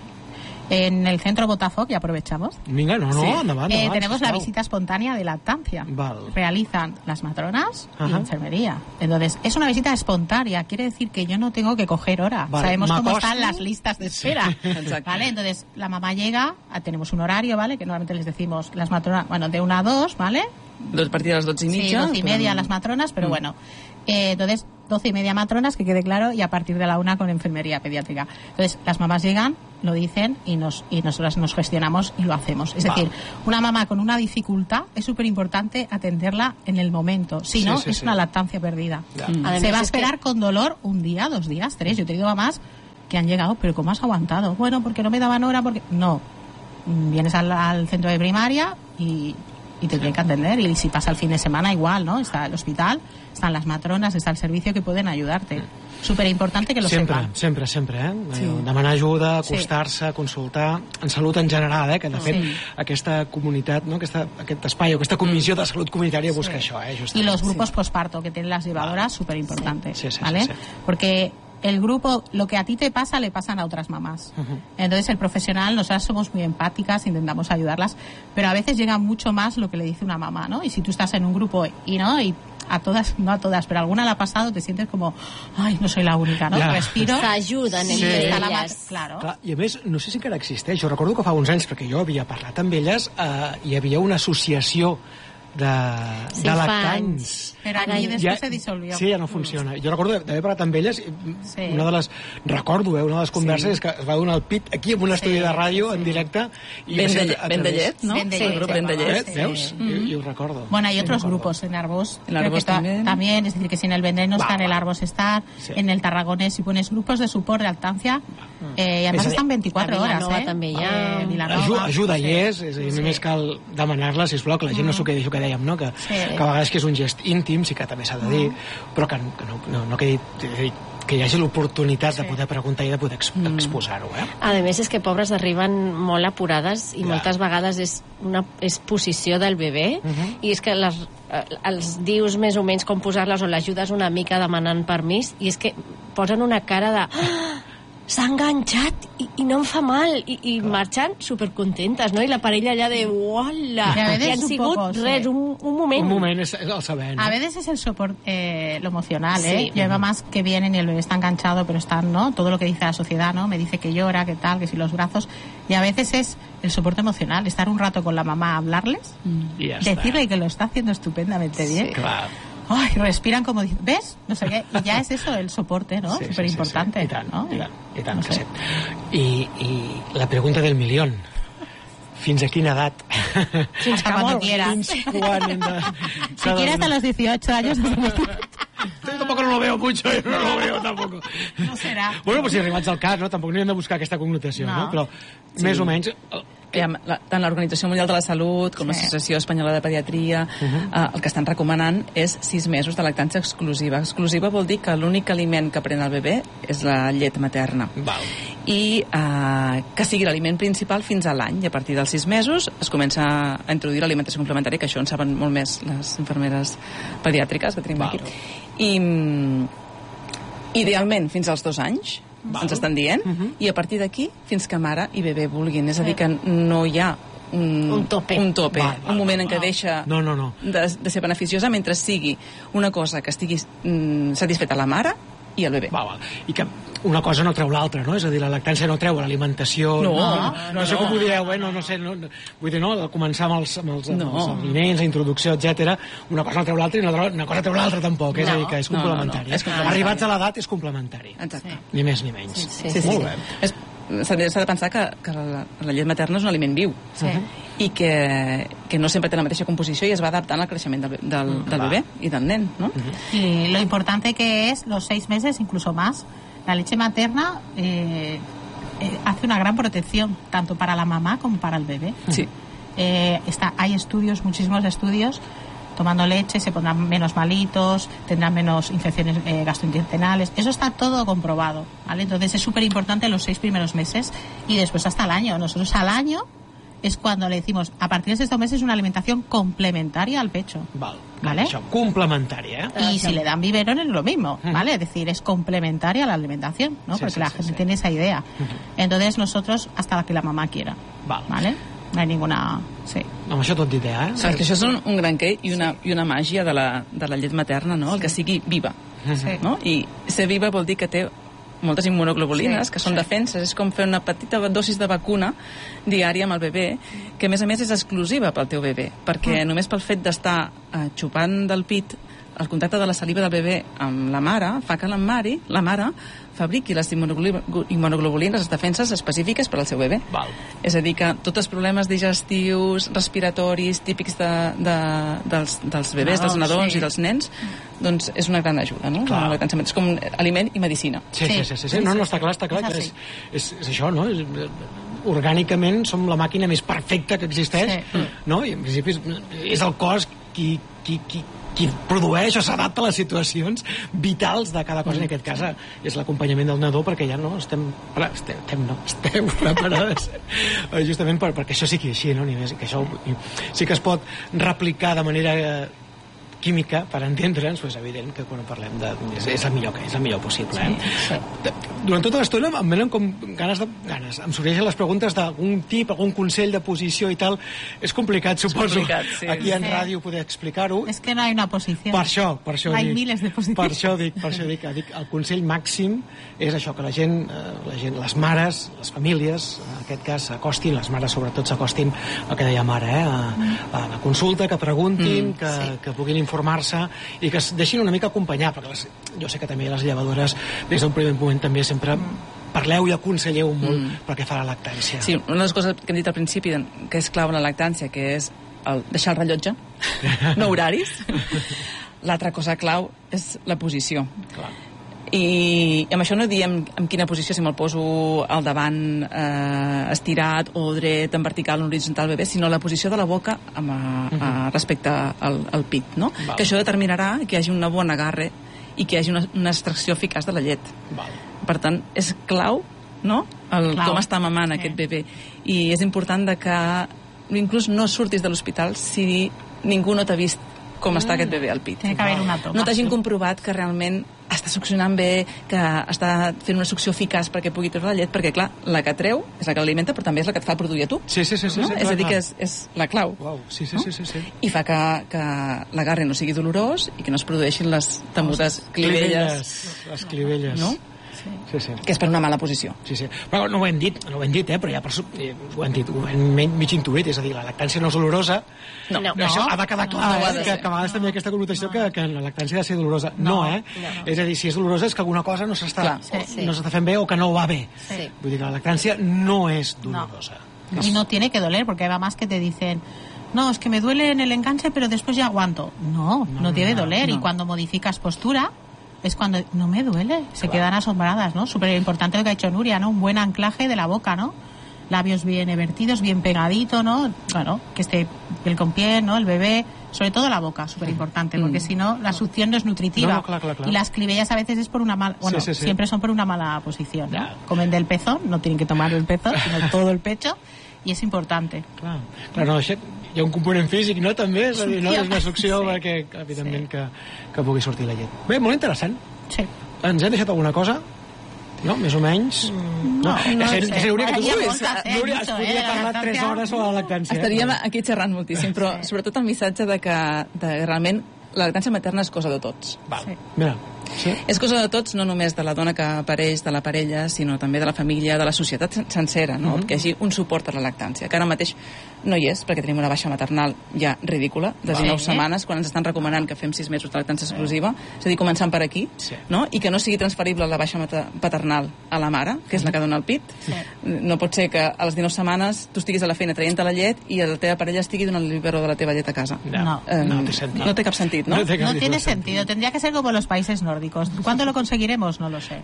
En el centro Botafoc, y aprovechamos. Venga, no, no, sí. endavant, eh, endavant, tenemos la sisplau. visita espontánea de lactancia. Val. Realizan las matronas Ajá. y enfermería. Entonces, es una visita espontánea. Quiere decir que yo no tengo que coger hora. Vale. Sabemos cómo ¿M'acosto? están las listas de espera. Sí. ¿Vale? Entonces, la mamá llega, tenemos un horario, ¿vale? Que normalmente les decimos las matronas, bueno, de una a dos, ¿vale? Dos, a partir de las doce y media. Sí, doce y media con... las matronas, pero mm. bueno. Eh, entonces, doce y media matronas, que quede claro, y a partir de la una con enfermería pediátrica. Entonces, las mamás llegan, lo dicen y nos y nosotras nos gestionamos y lo hacemos. Es decir, una mamá con una dificultad es súper importante atenderla en el momento. Si no, sí, sí, es sí. una lactancia perdida. Mm. Además, se va a esperar que... con dolor un día, dos días, tres. Yo he tenido mamás que han llegado, pero ¿cómo has aguantado? Bueno, porque no me daban hora, porque... No. Vienes al, al centro de primaria y... y te tienen que atender, y si pasa el fin de semana igual, ¿no? Está el hospital, están las matronas, está el servicio que pueden ayudarte. Súper importante que lo sempre, sepan. Sempre, sempre, eh? Sí. Demanar ajuda, acostar-se, sí. consultar, en salut en general, eh? Que de fet sí. aquesta comunitat, no? Aquesta, aquest espai o aquesta comissió de salut comunitària busca sí. això, eh? Justament. Y los grupos sí. posparto que tienen las llevadoras, súper importante, sí. sí, sí, ¿vale? Sí, sí. Porque el grupo, lo que a ti te pasa, le pasan a otras mamás. Uh-huh. Entonces, el profesional, nosotras somos muy empáticas, intentamos ayudarlas, pero a veces llega mucho más lo que le dice una mamá, ¿no? Y si tú estás en un grupo y no, y a todas, no a todas, pero a alguna le ha pasado, te sientes como, ay, no soy la única, ¿no? Ja. Respiro. S'ajuden sí. entre elles. elles. Claro. Clar, i a més, no sé si encara existeix, jo recordo que fa uns anys, perquè jo havia parlat amb elles, eh, hi havia una associació de, Sí, de fa lactants. anys. Però Ara allí ja- després se dissolvió. Sí, ja no funciona. Jo recordo d'haver parlat amb elles, i Sí. una de les, recordo, eh, una de les converses Sí. és que es va donar el pit aquí en un estudi Sí, de ràdio, sí. en directe. I Ben va ser de, a ben de través- llet, no? Ben de Sí, llet, el grup se Ben de llamaba. llet. Eh, Sí. veus? Jo, jo ho recordo. Bueno, hay Sí, otros recordo. grupos en Arbós. En creo Arbós que ta- también. también, es decir, que si en el Vendrell no Va, está, en el va. Arbós está, Sí. en el Tarragonés, si pones grupos de support de lactancia, eh, y además És a dir, están veinticuatro a horas, Vilanova ¿eh? també hi ha. Eh, Vilanova, Ajuda, ajuda sí. hi és, és a dir, només cal demanar-la, sisplau, que la gent no s'ho quedi, això que dèiem, no? Que, Sí. que a vegades que és un gest íntim, sí que també s'ha de dir, però que, que no, no, no quedi, és a dir, que hi hagi l'oportunitat de poder preguntar i de poder ex exposar-ho, eh? A més, és que pobres arriben molt apurades i Ja. moltes vegades és una és posició del bebè Mhm. i és que les, eh, els dius més o menys com posar-les o l'ajudes una mica demanant permís i és que posen una cara de "Ah, s'ha enganxat i, i no em fa mal i, i marxen supercontentes, no? I la parella allà de uala, I a vegades i han un sigut poco, sí. res, un, un moment. Un moment és, és el saber, no? A veces es el soporte, eh, lo emocional, ¿eh? Sí. Yo hay mamás que vienen y el bebé está enganchado, pero están, ¿no? Todo lo que dice la sociedad, ¿no? Me dice que llora, que tal, que si los brazos. Y a veces es el soporte emocional, estar un rato con la mamá, hablarles, I ja està. decirle que lo está haciendo estupendamente bien. Clar. Ay, respiran como dicen, ¿ves? No sé qué. Y ya es eso, el soporte, ¿no? Sí, sí, Súper importante. sí, sí. I tant, ¿no? i tant, i tant No que sé. sí. I, I la pregunta del milió. Fins a quina edat? Hasta cuando quieras. Fins quan hem de... Si quieres hasta los dieciocho años, Yo tampoco no lo veo mucho, yo no lo veo tampoco. no serà. Bueno, pues si arribats al cas, no? Tampoc no hem de buscar aquesta connotació, no? No. Però sí. Més o menys... eh, Hi ha la, tant l'Organització Mundial de la Salut com Sí. l'Associació Espanyola de Pediatria, Uh -huh. eh, el que estan recomanant és sis mesos de lactància exclusiva. Exclusiva vol dir que l'únic aliment que pren el bebè és la llet materna. Val. I eh, que sigui l'aliment principal fins a l'any. I a partir dels sis mesos es comença a introduir l'alimentació complementària, que això en saben molt més les infermeres pediàtriques que tenim Val. aquí. I mm, idealment fins als dos anys, Val. ens estan dient, Uh -huh. i a partir d'aquí fins que mare i bebè vulguin. És a dir, que no hi ha un, Un tope. un, tope, Val, val, un moment en què val. deixa No, no, no. de, de ser beneficiosa mentre sigui una cosa que estigui mm, satisfeta la mare i el bebè. Val, val. I que una cosa no treu l'altra, no? És a dir, la lactància no treu l'alimentació... No, no, no, no sé no. com ho direu, eh? No, no sé, no, no. Vull dir, no, al començar amb els, amb els, amb No. els aliments, la introducció, etcètera, una cosa no treu l'altra i una, una cosa treu l'altra tampoc, és No. a dir, que és No, no, no. complementari. És complementari. Arribats a l'edat és complementari. Exacte. Ni més ni menys. Sí, Sí, sí, Molt sí. bé. És, s'ha de, s'ha de pensar que, que la, la llet materna és un aliment viu Sí. i que, que no sempre té la mateixa composició i es va adaptant al creixement del, del, del Va. bebè i del nen, no? Y lo importante que es los seis meses, incluso más, la leche materna eh, eh, hace una gran protección, tanto para la mamá como para el bebé. Sí. Eh, está, hay estudios, muchísimos estudios, tomando leche se pondrán menos malitos, tendrán menos infecciones eh, gastrointestinales. Eso está todo comprobado, ¿vale? Entonces es súper importante los seis primeros meses y después hasta el año. Nosotros al año es cuando le decimos, a partir de estos meses, una alimentación complementaria al pecho. Val. Vale. Això, complementària, eh? Y si le dan biberón es lo mismo, ¿vale? Es decir, es complementaria a la alimentación, ¿no? Sí, Porque sí, la sí, gente sí. tiene esa idea. Entonces nosotros hasta la que la mamá quiera, Val. ¿vale? No hay ninguna... Sí. Amb això tot dit, eh? Saps que això és un, un gran què i una, i una màgia de la, de la llet materna, no? El que sigui viva, Sí. no? I ser viva vol dir que té moltes immunoglobulines, Sí, que són sí. defenses, és com fer una petita dosis de vacuna diària amb el bebè, que a més a més és exclusiva pel teu bebè, perquè només pel fet d'estar eh, xupant del pit el contacte de la saliva del bebè amb la mare fa que la mare, la mare fabriqui les immunoglo- immunoglobulines, les defenses específiques per al seu bebè. Val. És a dir, que tots els problemes digestius, respiratoris, típics de, de, dels, dels bebès, dels Nadons, nadons sí. i dels nens, doncs és una gran ajuda, no? Clar. La lactància és com aliment i medicina. Sí, sí, sí, sí, sí. No, no, està clar, està clar. És Que així. és, és, és això, no? És, eh, orgànicament som la màquina més perfecta que existeix, Sí. no? I en principi és, és el cos qui, qui, qui, qui produeix o s'adapta a les situacions vitals de cada cosa. En aquest cas eh, és l'acompanyament del nadó, perquè ja no estem, pre- estem, estem, no, estem preparades eh, justament per, perquè això sigui així, no? Ni més, que això i sí que es pot replicar de manera eh, química, per entendre'ns, és evident que quan parlem de... És, és, el millor, és el millor possible. Eh? Sí, sí. Durant tota l'estona em venen com ganes de... Ganes. Em sorgeixen les preguntes d'algun tip, algun consell de posició i tal. És complicat, suposo, complicat, sí. aquí en Sí. ràdio poder explicar-ho. Es que no hay una posición. Per això, per això Hay dic, miles de posicions. per això dic, per això dic, dic, el consell màxim és això, que la gent, eh, la gent, les mares, les famílies, en aquest cas, s'acostin, les mares sobretot s'acostin al que deia mare, eh, a, a la consulta, que preguntin, mm, que, sí. que puguin informar-se i que es deixin una mica acompanyar, perquè les, jo sé que també les llevadores, des d'un primer moment també sempre mm. parleu i aconselleu molt mm. pel que fa a la lactància. Sí, una de les coses que hem dit al principi, que és clau en la lactància, que és el deixar el rellotge, no horaris. L'altra cosa clau és la posició. Clar. I amb això no diem en quina posició, si me'l poso al davant eh, estirat o dret, en vertical o en horitzontal bebè, sinó la posició de la boca amb, a, a, respecte al, al pit, no? Val. Que això determinarà que hi hagi un bon agarre i que hi hagi una, una extracció eficaç de la llet. Val. Per tant, és clau, no?, el, Clau. com està mamant Sí. aquest bebè. I és important de que inclús no surtis de l'hospital si ningú no t'ha vist com està aquest bebè al pit. Tiene que haber una toma. No t'hagin comprovat que realment està succionant bé, que està fent una succió eficaç perquè pugui treure la llet, perquè, clar, la que treu és la que l'alimenta, però també és la que et fa produir a tu. Sí, sí, sí. sí, No? sí és clar, a dir, clar. que és, és la clau. Uau, sí, sí, No? sí, sí, sí. I fa que, que l'agarre no sigui dolorós i que no es produeixin les temudes clivelles, Les clivelles. no? Sí, sí. Que és per una mala posició. Sí, sí. Però no ho hem dit, no ho hem dit, eh? Però ja per, eh, ho hem dit, ho hem mig, mig intuït, és a dir, la lactància no és dolorosa. No. No. Això ha de quedar clar, no ho ha eh? de que, ser. que a vegades també aquesta connotació no. que, que la lactància ha de ser dolorosa. No, No, eh? no. És a dir, si és dolorosa és que alguna cosa no s'està Clar. Sí, sí. no s'està fent bé o que no va bé. Sí. Vull dir que la lactància no és dolorosa. No. Y no tiene que doler, porque hay mamás que te dicen, no, es que me duele en el enganche, pero después ya aguanto. No, no, No, tiene no, doler. no. Y cuando modificas postura, es cuando no me duele. Se Claro. quedan asombradas, ¿no? Súper importante lo que ha hecho Nuria, ¿no? Un buen anclaje de la boca, ¿no? Labios bien vertidos, bien pegadito, ¿no? Bueno, que esté piel con piel, ¿no? El bebé, sobre todo la boca, súper importante, Mm. porque si no, la succión no es nutritiva. No, claro, claro, claro. Y las clivellas a veces es por una mala, bueno, Sí, sí, sí. siempre son por una mala posición, ¿no? Ya. Comen del pezón, no tienen que tomar el pezón, sino todo el pecho, y es importante. Clar, clar no, això, hi ha un component físic, no, també? És a dir, no, és una succió Sí. perquè, evidentment, Sí. que, que pugui sortir la llet. Bé, molt interessant. Sí. Ens hem deixat alguna cosa? No, més o menys? Mm, no, Ja no sé, sé. ja sé, Núria, que tu Hi ha vulguis. moltes, eh, Núria, es mucho, podria eh, parlar la tres lactància. hores sobre la lactància. Estaríem aquí xerrant moltíssim, però Sí. sobretot el missatge de que, de que realment la lactància materna és cosa de tots. Val. Sí. Mira, sí? És cosa de tots, no només de la dona que apareix, de la parella, sinó també de la família, de la societat sen- sencera, no? Mhm. Que hi hagi un suport a la lactància, que ara mateix no hi és, perquè tenim una baixa maternal ja ridícula, de Val. dinou Sí. setmanes, quan ens estan recomanant que fem sis mesos de lactància exclusiva, és a dir, començant per aquí, Sí. no? I que no sigui transferible la baixa mater- paternal a la mare, que és la que dona el pit. Sí. No pot ser que a les dinou setmanes tu estiguis a la feina traient la llet i la teva parella estigui donant el biberó de la teva llet a casa. No. Eh, No té sentit. No té cap sentit, no? No té cap No tipus tiene de sentit. sentido. Tendría que ser como los países nórdicos. ¿Cuándo lo conseguiremos? No lo sé.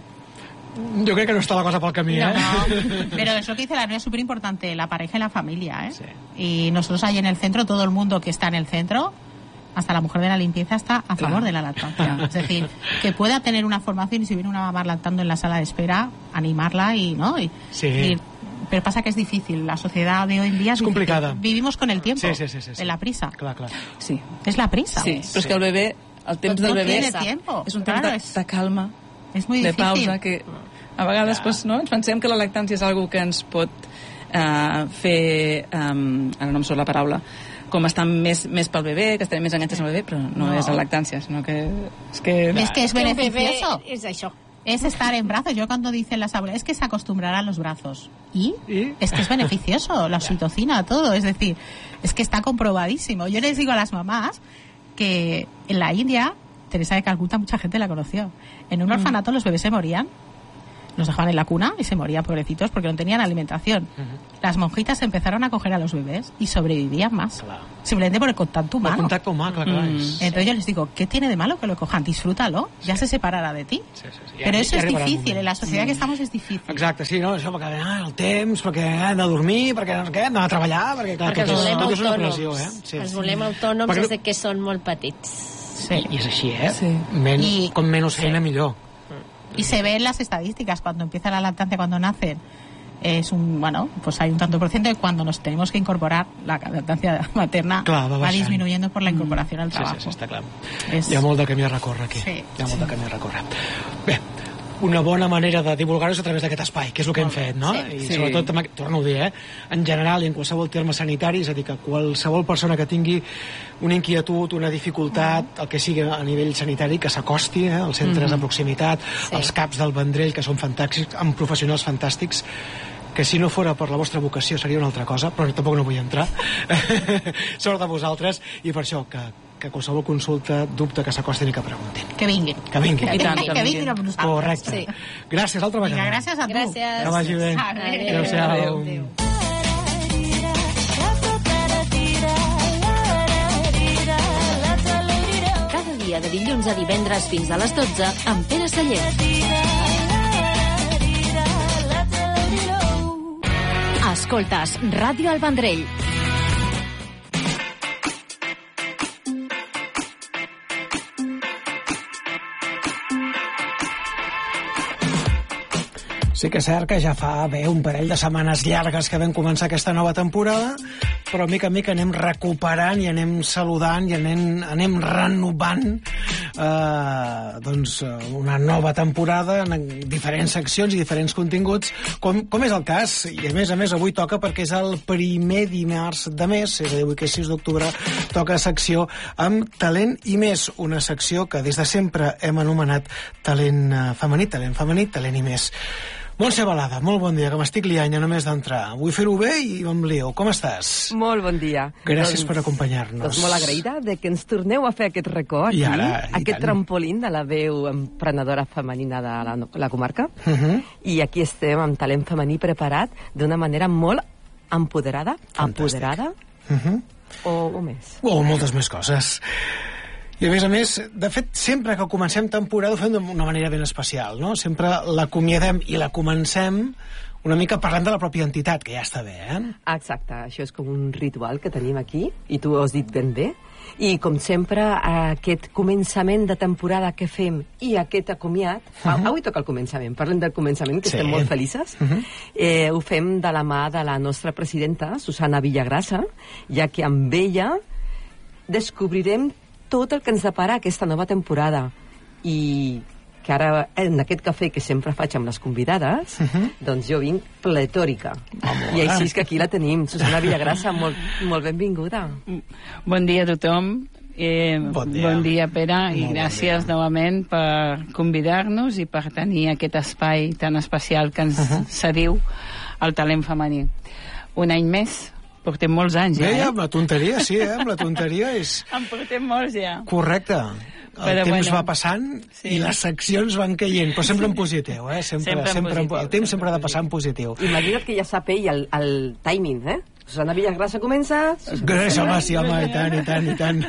Jo crec que no està la cosa pel camí, No, eh? no. Pero es lo que dice la Nuria, es súper importante, la pareja y la familia, ¿eh? Sí. Y nosotros ahí en el centro, todo el mundo que está en el centro, hasta la mujer de la limpieza, está a favor Claro. de la lactancia. Es decir, que pueda tener una formación y si viene una mamá lactando en la sala de espera, animarla y, ¿no? Y, Sí. y- pero pasa que es difícil. La sociedad de hoy en día es, Es complicada. difícil. Vivimos con el tiempo, Sí, sí, sí, sí, sí. de la prisa. Clar, clar. Sí. Es la prisa. Sí, però és que el bebè, el temps No del bebè tiene tiempo, és un temps claro, de, es- de calma, Es muy de difícil. pausa, que a vegades pues, no, ens pensem que la lactància és algo que ens pot eh, fer, um, ara no em surt la paraula, com estar més, més pel bebè, que estarem més enganxats al bebè, però no, No. és la lactància, sinó que és que... Es que es Que un bebè beneficioso. és això. Es estar en brazos. Yo cuando dicen las abuelas, es que se acostumbrará a los brazos. ¿Y? ¿Y? Es que es beneficioso, la oxitocina, todo. Es decir, es que está comprobadísimo. Yo les digo a las mamás que en la India, Teresa de Calcuta, mucha gente la conoció. En un orfanato los bebés se morían. Los dejaban en la cuna y se morían pobrecitos porque no tenían alimentación. Las monjitas empezaron a coger a los bebés y sobrevivían más. Clar. Simplemente por el contacto El humano. contacte humà, clar, clar. Mm. és- Entonces yo les digo, ¿qué tiene de malo que lo cojan? Disfrútalo, ya se separará de ti. Sí, sí, sí. Ja- Pero eso ja es arribarà el difícil, moment. en la sociedad que estamos es difícil. Exacte, sí, no? Això perquè ah, el temps, perquè hem de dormir, perquè no sé què, hem d'anar a treballar, perquè clar, Perquè ens tot, és, volem tot és una autònoms. pressió, eh? Sí. Ens volem autònoms Perquè- des de que són molt petits. Sí. I és així, eh? Sí. Men, I- com menys feina, millor. Y se ve en las estadísticas cuando empieza la lactancia, cuando nacen. es un, bueno, pues hay un tanto por ciento, y cuando nos tenemos que incorporar, la lactancia materna clar, va, va disminuyendo por la incorporación al trabajo. Sí, sí, està clar. És... Hi ha molt de camí a recórrer aquí. Sí, Hi ha molt sí. de camí a recórrer. Bé, una bona manera de divulgar-ho és a través d'aquest espai, que és el que hem fet, no? Sí. I Sí. sobretot, també, torno a dir, eh? en general i en qualsevol terme sanitari, és a dir, que qualsevol persona que tingui una inquietud, una dificultat, el que sigui a nivell sanitari, que s'acosti eh? als centres de proximitat, Sí. als CAPs del Vendrell, que són fantàstics, amb professionals fantàstics, que si no fora per la vostra vocació seria una altra cosa, però tampoc no vull entrar. Sort de vosaltres, i per això, que, que qualsevol consulta, dubte, que s'acostin i que preguntin. Que vinguin. Que vinguin. Que I tant, vinguin, que que vinguin. vinguin a nosaltres. Correcte. Sí. Gràcies, altra vegada. Vinga, gràcies a tu. Gràcies. Que vagi bé. Adéu. Adéu-siau. Adéu. Cada dia de dilluns a divendres fins a les dotze amb Pere Sallent. Escoltes Ràdio El Vendrell. Sí que és cert que ja fa bé un parell de setmanes llargues que vam començar aquesta nova temporada, però mica en mica anem recuperant i anem saludant i anem, anem renovant eh, doncs, una nova temporada en diferents seccions i diferents continguts, com, com és el cas, i a més a més avui toca perquè és el primer dimarts de mes, és a dir, avui que és sis d'octubre, toca secció amb Talent i Més, una secció que des de sempre hem anomenat Talent eh, Femení, Talent Femení, Talent i Més. Montse Balada, molt bon dia, que m'estic liant ja només d'entrar. Vull fer-ho bé i em lio. Com estàs? Molt bon dia. Gràcies doncs, per acompanyar-nos. Doncs molt agraïda de que ens torneu a fer aquest record aquí, I ara, i aquest tant. trampolín de la veu emprenedora femenina de la, la comarca. Uh -huh. I aquí estem amb talent femení preparat d'una manera molt empoderada, Fantàstic. empoderada Uh -huh. o, o més. O moltes més coses. I a més a més, de fet, sempre que comencem temporada ho fem d'una manera ben especial, no? Sempre l'acomiadem i la comencem una mica parlant de la pròpia entitat, que ja està bé, eh? Exacte, això és com un ritual que tenim aquí, i tu ho has dit ben bé. I, com sempre, aquest començament de temporada que fem i aquest acomiat... Uh -huh. Avui toca el començament, parlem del començament, que Sí. estem molt felices. Uh -huh. eh, ho fem de la mà de la nostra presidenta, Susana Villagrasa, ja que amb ella descobrirem tot el que ens depara aquesta nova temporada. I que ara, en aquest cafè que sempre faig amb les convidades, uh -huh. doncs jo vinc pletòrica. I així és que aquí la tenim. Susana Villagrasa, molt, molt benvinguda. Bon dia a tothom. Eh, Bon dia. bon dia, Pere, i Molt bon gràcies dia. novament per convidar-nos i per tenir aquest espai tan especial que ens Uh -huh. cediu al talent femení. Un any més, portem molts anys ja, Bé, eh? amb la tonteria, sí, eh? Amb la tonteria és... En portem molts ja. Correcte. El Però temps bueno, va passant sí. i les seccions van caient, però sempre en positiu, eh? Sempre, Sempre en sempre en, positiu, el temps sempre ha de sempre passar en positiu. Imagina't que ja sap ell el, el timing, eh? Susana Villagrasa comença... Gràcies, home, sí, home, i tant, i tant, i tant.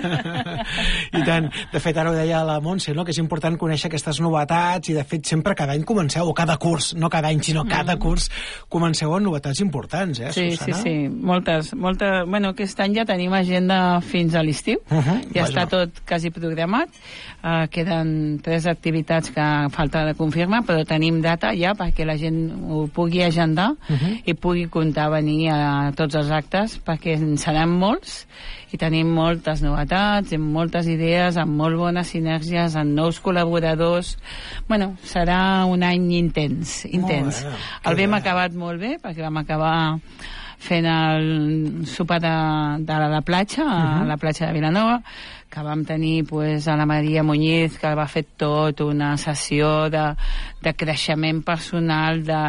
I tant. De fet, ara ho deia la Montse, no?, que és important conèixer aquestes novetats i, de fet, sempre cada any comenceu, o cada curs, no cada any, sinó cada curs, comenceu amb novetats importants, eh, Sí, Susana? sí, sí, moltes, moltes... Bueno, aquest any ja tenim agenda fins a l'estiu, Uh -huh, ja vaja. està tot quasi programat, uh, queden tres activitats que falta de confirmar, però tenim data ja perquè la gent ho pugui agendar Uh -huh. i pugui comptar a venir a tots els actes, perquè en seran molts i tenim moltes novetats, amb moltes idees, amb molt bones sinergies, amb nous col·laboradors. Bueno, serà un any intens, intens. bé, El que vam bé. acabat molt bé, perquè vam acabar fent el sopar de, de la, la platja, a Uh -huh. la platja de Vilanova, que vam tenir pues, a la Maria Muñiz, que va fer tot una sessió de, de creixement personal, de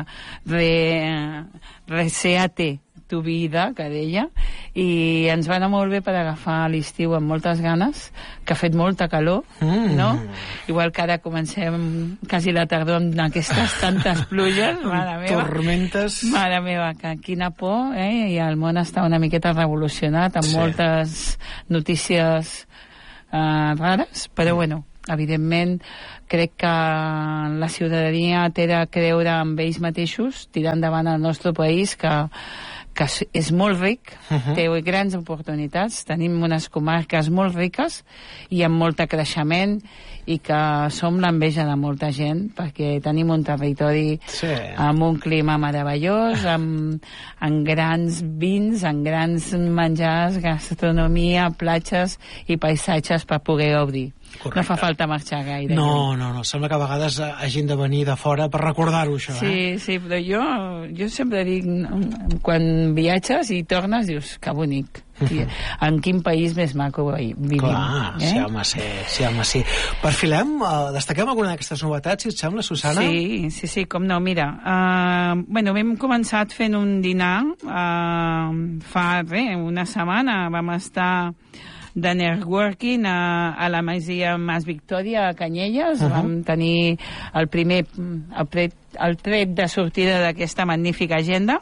re, reseate tu vida, que deia, i ens va anar molt bé per agafar l'estiu amb moltes ganes, que ha fet molta calor, Mm. no? Igual que ara comencem quasi la tardor amb aquestes tantes pluges, mare meva. Tormentes. Mare meva, que quina por, eh? I el món està una miqueta revolucionat amb Sí. moltes notícies eh, rares, però bueno, evidentment crec que la ciutadania té de creure en ells mateixos, tirar endavant el nostre país, que, que és molt ric, Uh-huh. té grans oportunitats, tenim unes comarques molt riques i amb molt creixement i que som l'enveja de molta gent perquè tenim un territori Sí. amb un clima meravellós, amb, amb grans vins, amb grans menjars, gastronomia, platges i paisatges per poder gaudir. Correcte. No fa falta marxar gaire. No, no, no. Sembla que a vegades hagin de venir de fora per recordar-ho, això, eh? Sí, sí, però jo, jo sempre dic, quan viatges i tornes, dius, que bonic. I en quin país més maco vivim. Clar, eh? sí, home, sí, sí, home, sí. Perfilem, uh, destaquem alguna d'aquestes novetats, si et sembla, Susana? Sí, sí, sí, com no, mira. Uh, bueno, vam començat fent un dinar uh, fa, re, una setmana. Vam estar de networking a, a la Masia Mas Victòria a Canyelles. Uh-huh. Vam tenir el primer el, pre, el tret de sortida d'aquesta magnífica agenda.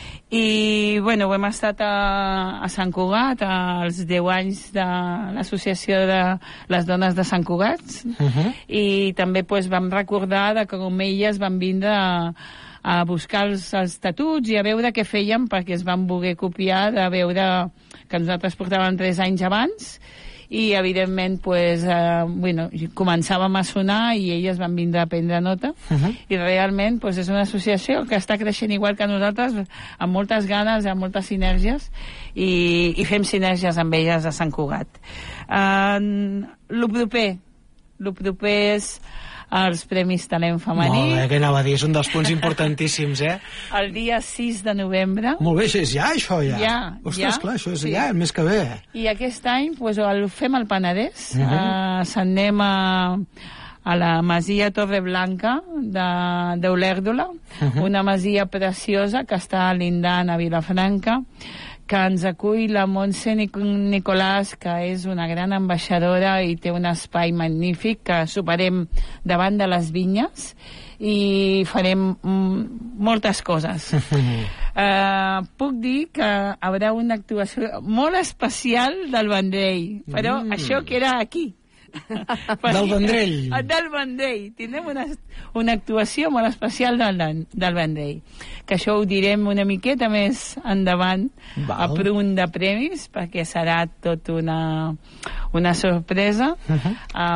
I, bueno, hem estat a, a Sant Cugat, als deu anys de l'Associació de les Dones de Sant Cugat, Uh-huh. i també pues, vam recordar de que com elles van vindre a, a buscar els, els estatuts i a veure què feien, perquè es van voler copiar de veure que nosaltres portàvem tres anys abans i evidentment pues, eh, bueno, començàvem a sonar i elles van vindre a prendre nota. Uh-huh. I realment pues, és una associació que està creixent igual que nosaltres, amb moltes ganes, amb moltes sinergies, i, i fem sinergies amb elles a Sant Cugat. Uh, lo proper lo proper és els Premis Talent Femení. Molt bé, què anava a dir? És un dels punts importantíssims, eh? El dia sis de novembre. Molt bé, això és ja, això, ja. Ja, Ostres, ja. clar, això és Sí. ja, el mes que ve. I aquest any pues, el fem al Penedès. Uh-huh. uh, S'anem a, a la masia Torreblanca d'Olèrdola, Uh-huh. una masia preciosa que està lindant a Vilafranca, que ens acull la Montse Nic Nicolàs, que és una gran ambaixadora i té un espai magnífic, que superem davant de les vinyes i farem mm, moltes coses. Uh, puc dir que haurà una actuació molt especial del Vendrell, però Mm. això queda aquí. Del Vendrell. Del Vendrell. Tindrem una, una actuació molt especial del, del Vendrell, que això ho direm una miqueta més endavant. Val. A punt de premis, perquè serà tot una, una sorpresa, Uh-huh.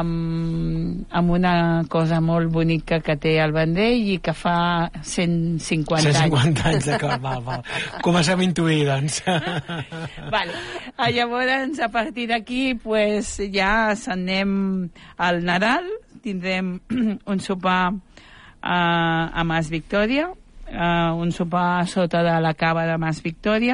amb, amb una cosa molt bonica que té el Vendrell i que fa cent cinquanta cent anys. cinquanta anys, d'acord, val, val. Comencem a intuir, doncs. Vale. Ah, llavors, a partir d'aquí, pues, ja s'anem al Nadal, tindrem un sopar a, a Mas Victòria, uh, un sopar sota de la cava de Mas Victòria,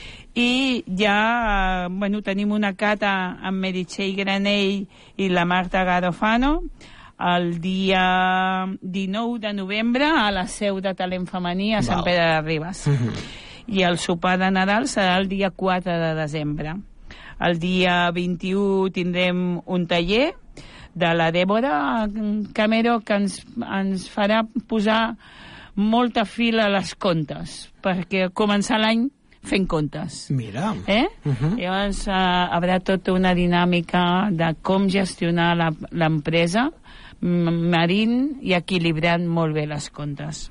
i ja, uh, bueno, tenim una cata amb Meritxell Granell i la Marta Garofano, el dia dinou de novembre a la seu de Talent Femení a Sant Val. Pere de Ribes. Uh-huh. I el sopar de Nadal serà el dia quatre de desembre. El dia vint-i-u tindrem un taller de la Dèbora Camero que ens, ens farà posar molta fil a les comptes, perquè començar l'any fent comptes. Mira. Eh? Uh-huh. Llavors uh, haurà tota una dinàmica de com gestionar la- l'empresa marint i equilibrant molt bé les comptes.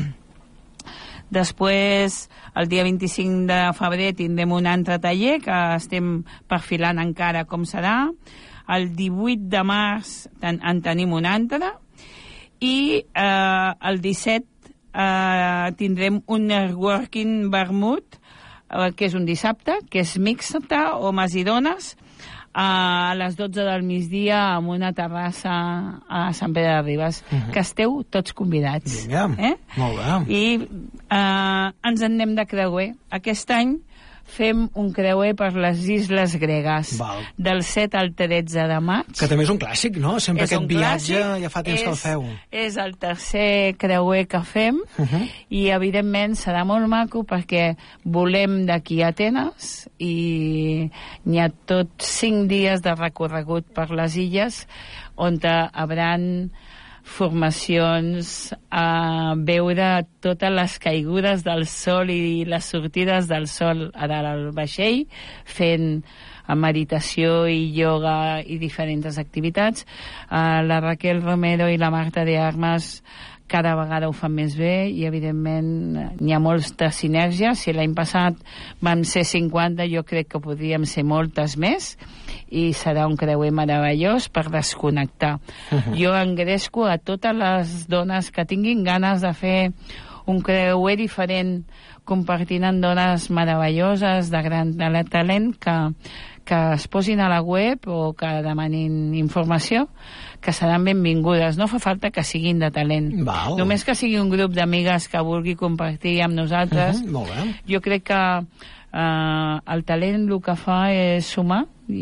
Després, el dia vint-i-cinc de febrer tindrem un altre taller que estem perfilant encara com serà. El divuit de març ten, en tenim un altre i eh, el disset eh, tindrem un networking vermut, eh, que és un dissabte, que és mixta, homes i dones, a les dotze del migdia amb una terrassa a Sant Pere de Ribes. Uh-huh. Que esteu tots convidats. Vinga, eh? molt bé. I eh, ens en anem de creuer. Aquest any fem un creuer per les Isles Gregues. Val. Del set al tretze de maig. Que també és un clàssic, no? Sempre És aquest un viatge clàssic, ja fa temps és, que el feu. És el tercer creuer que fem, Uh-huh. i evidentment serà molt maco perquè volem d'aquí a Atenes i n'hi ha tot cinc dies de recorregut per les illes on hauran formacions a veure totes les caigudes del sol i les sortides del sol a dalt al vaixell, fent meditació i yoga i diferents activitats. Uh, la Raquel Romero i la Marta de Armas, cada vegada ho fan més bé i, evidentment, n'hi ha moltes sinergies. Si l'any passat vam ser cinquanta, jo crec que podríem ser moltes més i serà un creuer meravellós per desconnectar. Uh-huh. Jo engresco a totes les dones que tinguin ganes de fer un creuer diferent, compartint amb dones meravelloses de gran talent que, que es posin a la web o que demanin informació, que seran benvingudes. No fa falta que siguin de talent. Val. Només que sigui un grup d'amigues que vulgui compartir amb nosaltres. Uh-huh, molt bé. Jo crec que uh, el talent el que fa és sumar,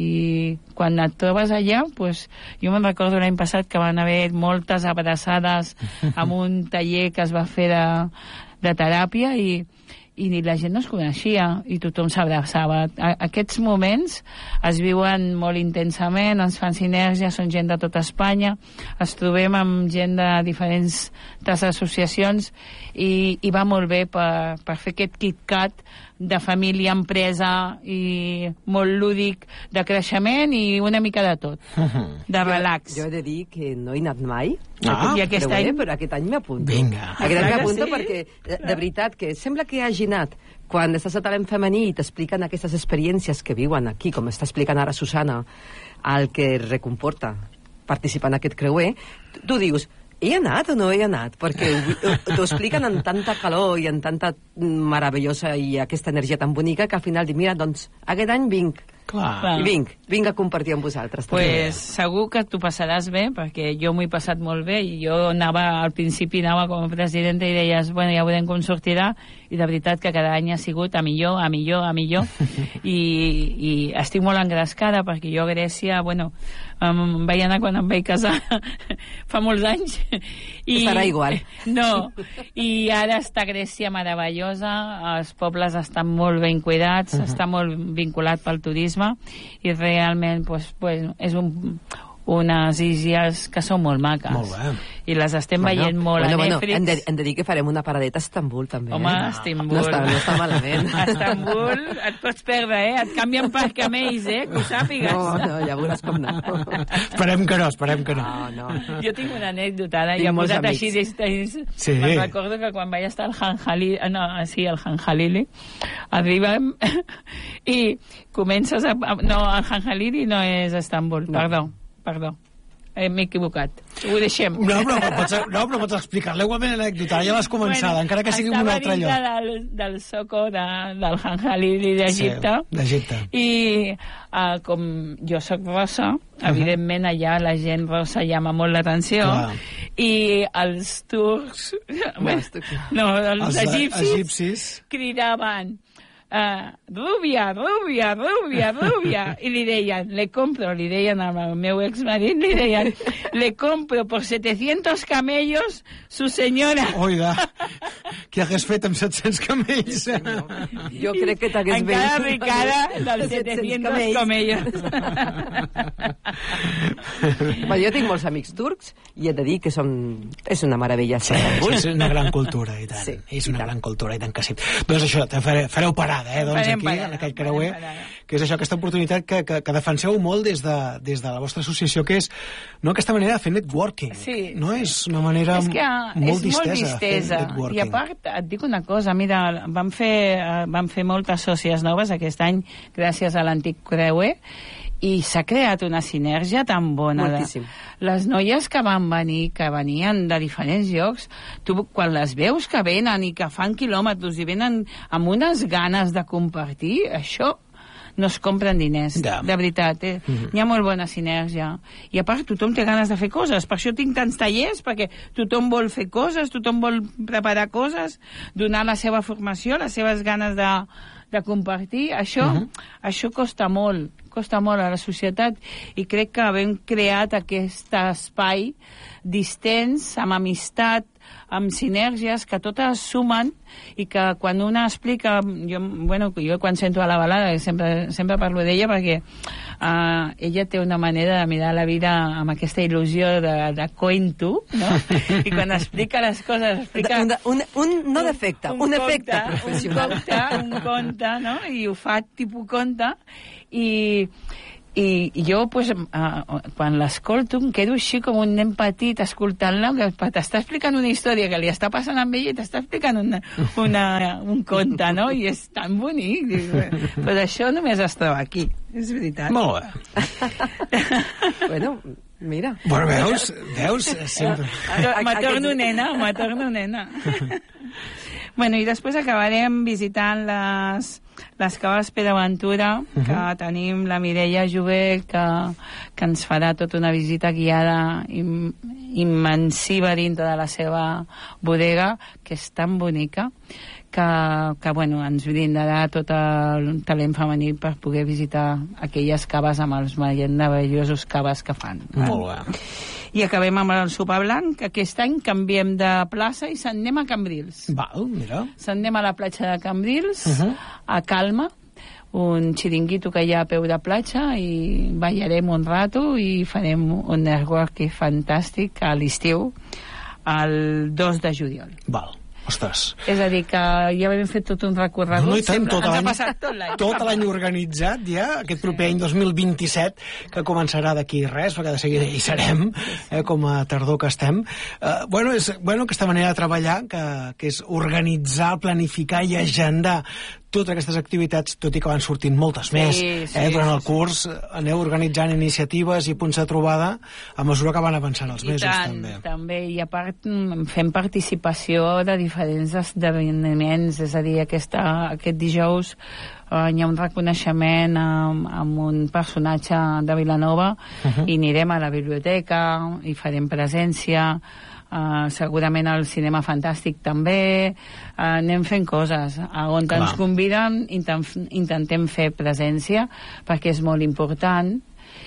i quan et trobes allà, pues, jo me'n recordo l'any passat que van haver moltes abraçades amb un taller que es va fer de, de teràpia i i ni la gent no es coneixia i tothom s'abraçava. Aquests moments es viuen molt intensament, ens fan sinergia, són gent de tota Espanya, es trobem amb gent de diferents associacions i, i va molt bé per, per fer aquest KitKat de família, empresa i molt lúdic, de creixement i una mica de tot, de relax. Jo, jo he de dir que no he anat mai, ah, i aquest però, any... eh, però aquest any m'apunto. Vinga. Aquest any m'apunto sí? perquè, de, de veritat, que sembla que hagi anat quan estàs a talent femení i t'expliquen aquestes experiències que viuen aquí, com està explicant ara Susana, el que recomporta participar en aquest creuer, tu dius, he anat o no he anat? Perquè t'ho expliquen amb tanta calor i amb tanta meravellosa i aquesta energia tan bonica que al final dic, mira, doncs aquest any vinc. Clar. I vinc, vinc a compartir amb vosaltres. Pues segur que t'ho passaràs bé, perquè jo m'ho he passat molt bé i jo anava, al principi anava com a presidenta i deies, bueno, ja veurem com sortirà, i de veritat que cada any ha sigut a millor, a millor, a millor, i, i estic molt engrescada perquè jo a Grècia, bueno, em vaig anar quan em vaig casar fa molts anys i serà igual. No, i ara està Grècia meravellosa, els pobles estan molt ben cuidats, uh-huh. està molt vinculat pel turisme i realment pues, pues, és un, unes illes que són molt maques. Molt bé. I les estem bueno, veient molt bueno, a bueno, Netflix. hem, de, hem de dir que farem una paradeta a Estambul, també. Home, eh? Estambul. No està, no està malament. A Estambul et pots perdre, eh? Et canvien per camells, eh? Que ho sàpigues. No, no, ja veuràs com no. Esperem que no, esperem que no. No, no. Jo tinc una anècdota, ara, Tinc ja molts posat amics. així d'estès. Sí. Me'n recordo que quan vaig estar al Hanjalili, no, sí, al Hanjalili, arribem i comences a... No, el Hanjalili no és Estambul, No. perdó, perdó. Eh, m'he equivocat. Ho deixem. No, però pots, no, però pots explicar-la igualment anècdota. Ja vas començada, bueno, encara que sigui en un altre lloc. Estava dintre del, del Soco de, del Hanjalili d'Egipte. Sí, d'Egipte. I uh, com jo sóc rossa, uh-huh. evidentment allà la gent rossa llama molt l'atenció. Clar. I els turcs... No, no, els, Els egipcis, egipcis cridaven Uh, rubia, rubia, rubia, rubia, i li deien, le compro, li deien al meu exmarit, li deien, le compro por setecientos camellos su senyora. Oiga, què hagués fet amb set-cents camells? Sí, no. Jo crec que t'hagués ben... Encara ricada dels setecientos camellos. Però jo tinc molts amics turcs i he de dir que són... és una meravella. Sí, és una gran cultura, i tant. Sí, és i una tant. gran cultura, i tant que sí. Doncs això, te fareu, fareu parada, eh, doncs Farem aquí, parada, en aquell creuer, farem parada. que és això, aquesta oportunitat que, que, que defenseu molt des de, des de la vostra associació, que és no, aquesta manera de fer networking. Sí, no és una manera és que molt és distesa, molt distesa. de fer networking. I a part, et dic una cosa, mira, vam fer, eh, vam fer moltes sòcies noves aquest any gràcies a l'antic creuer i s'ha creat una sinergia tan bona. Moltíssim. Les noies que van venir, que venien de diferents llocs, tu quan les veus que venen i que fan quilòmetres i venen amb unes ganes de compartir, això no es compren diners, Ja. de veritat, eh? Mhm. Hi ha molt bona sinergia. I a part, tothom té ganes de fer coses. Per això tinc tants tallers, perquè tothom vol fer coses, tothom vol preparar coses, donar la seva formació, les seves ganes de, de compartir. Això, Mhm. això costa molt, costa molt a la societat, i crec que havent creat aquest espai distens, amb amistat, amb sinergies que totes sumen, i que quan una explica, jo, bueno, jo quan sento a la balada sempre, sempre parlo d'ella perquè uh, ella té una manera de mirar la vida amb aquesta il·lusió de, de cuento, no? I quan explica les coses explica Un, un, un, no defecte, un, un efecte conte, professional. un conte, un conte, no? I ho fa tipus conte, i i jo, pues, uh, quan l'escolto, em quedo així com un nen petit escoltant-la, que t'està explicant una història que li està passant amb ella i t'està explicant una, una, un conte, no? I és tan bonic. Però això només es troba aquí, és veritat. Molt bé. Bueno, mira. Bueno, veus? Veus? Sempre. Me torno nena, me torno nena. Bueno, i després acabarem visitant les, les caves Pere-Aventura, que uh -huh. tenim la Mireia Jové, que, que ens farà tota una visita guiada im, immensiva dintre de la seva bodega, que és tan bonica, que, que bueno, ens brindarà tot el talent femení per poder visitar aquelles caves amb els meravellosos caves que fan. Molt bé. I acabem amb el sopar blanc, que aquest any canviem de plaça i se'n anem a Cambrils. Val, mira. Se'n anem a la platja de Cambrils, uh -huh. a Calma, un xiringuito que hi ha a peu de platja, i ballarem un rato i farem un networking fantàstic a l'estiu, el dos de juliol. Val. Ostres. És a dir, que ja hem fet tot un recorregut. No, i tant, tot ens l'any, ha passat tot l'any. Tot l'any organitzat ja, aquest proper any dos mil vint-i-set, que començarà d'aquí res, perquè de seguida hi serem, eh, com a tardor que estem. Eh, bueno, és bueno, aquesta manera de treballar, que, que és organitzar, planificar i agendar totes aquestes activitats, tot i que van sortint moltes sí, més. Sí, eh, durant el sí, curs sí. aneu organitzant iniciatives i punts de trobada a mesura que van avançant els I mesos, tant, també. també. I a part fem participació de diferents esdeveniments, és a dir, aquesta, aquest dijous eh, hi ha un reconeixement amb, amb un personatge de Vilanova, uh -huh. i anirem a la biblioteca i farem presència. Uh, segurament al cinema fantàstic també, uh, anem fent coses a on Clar. ens conviden, intent, intentem fer presència perquè és molt important,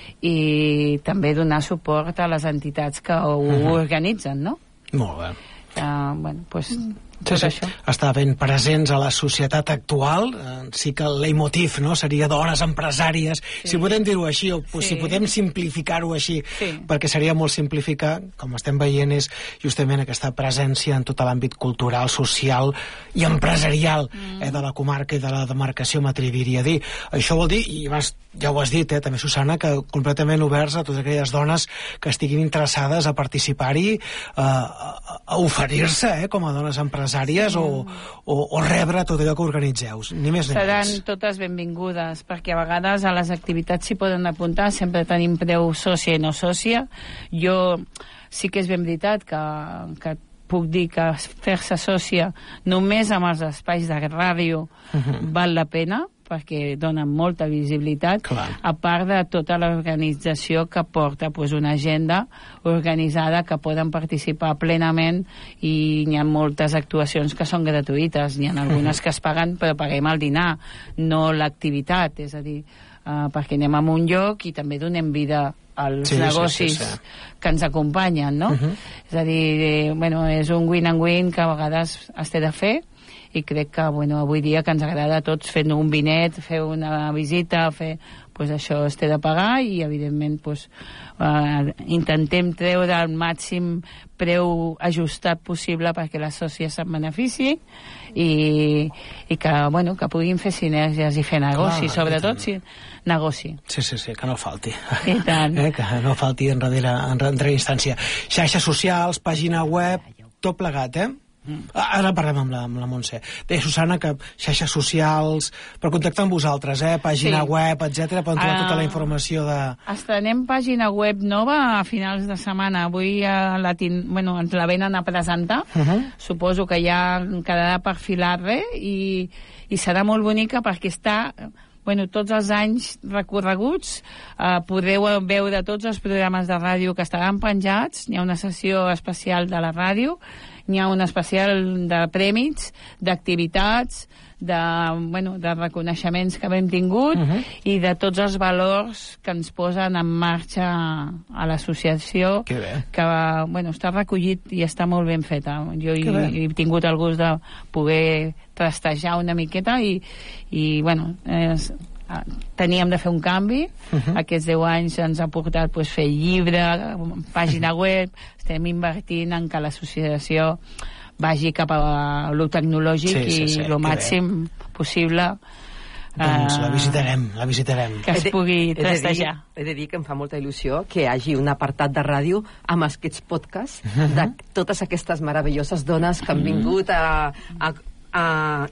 i també donar suport a les entitats que ho uh -huh. organitzen, no? Molt bé. Uh, bueno, pues, Sí, sí. Estar ben presents a la societat actual, eh, sí que el leitmotiv, no?, seria dones empresàries, sí. Si podem dir-ho així, o sí. Si podem simplificar-ho així, sí. Perquè seria molt simplificar, com estem veient, és justament aquesta presència en tot l'àmbit cultural, social i empresarial mm. eh, de la comarca i de la demarcació, m'atreviria a dir. Això vol dir, i vas, ja ho has dit, eh, també, Susana, que completament oberts a totes aquelles dones que estiguin interessades a participar-hi, eh, a, a oferir-se eh, com a dones empresàries, Sí. o, o, o rebre tot allò que organitzeu, ni més ni Seran menys. totes benvingudes, perquè a vegades a les activitats s'hi poden apuntar, sempre tenim preu sòcia i no sòcia. Jo sí que és ben veritat que, que puc dir que fer-se sòcia només amb els espais de ràdio uh-huh. val la pena, perquè donen molta visibilitat, Clar. A part de tota l'organització que porta pues, una agenda organitzada que poden participar plenament, i hi ha moltes actuacions que són gratuïtes, n'hi ha algunes que es paguen, però paguem el dinar, no l'activitat, és a dir, uh, perquè anem a un lloc i també donem vida als sí, negocis sí, sí, sí. que ens acompanyen, no? Uh-huh. És a dir, eh, bueno, és un win and win que a vegades es té de fer, i crec que bueno, avui dia que ens agrada a tots fer un vinet, fer una visita, fer, pues això es té de pagar, i evidentment pues, eh, intentem treure el màxim preu ajustat possible perquè la sòcia se'n benefici, i, i que, bueno, que puguin fer sinergies i fer negoci, Clar, sobretot si negoci. Sí, sí, sí, que no falti. I tant. Eh, que no falti en darrere, en darrere instància. Xarxes socials, pàgina web, tot plegat, eh? Ara parlem amb la, amb la Montse. Deia, Susana, que xarxes socials, per contactar amb vosaltres, eh? Pàgina sí. web, etcètera, poden trobar uh, tota la informació de... Estrenem pàgina web nova a finals de setmana. Avui uh, la tin... bueno, ens la venen a presentar. Uh -huh. Suposo que ja quedarà perfilat res, i, i serà molt bonica perquè està... Bueno, tots els anys recorreguts, eh, podreu veure tots els programes de ràdio que estaran penjats. Hi ha una sessió especial de la ràdio, hi ha un especial de prèmits, d'activitats, de, bueno, de reconeixements que hem tingut, uh -huh. i de tots els valors que ens posen en marxa a l'associació, que bueno, està recollit i està molt ben feta. Jo he, he tingut el gust de poder trastejar una miqueta, i, i bueno, és, teníem de fer un canvi. Uh-huh. Aquests deu anys ens ha portat pues, fer llibre, pàgina web, estem invertint en que l'associació vagi cap a lo tecnològic, sí, sí, sí, i el màxim bé. possible Doncs uh, la visitarem, la visitarem. que es He de- pugui he de dir- trastejar. He de dir que em fa molta il·lusió que hi hagi un apartat de ràdio amb aquests podcasts de totes aquestes meravelloses dones que han vingut a, a, a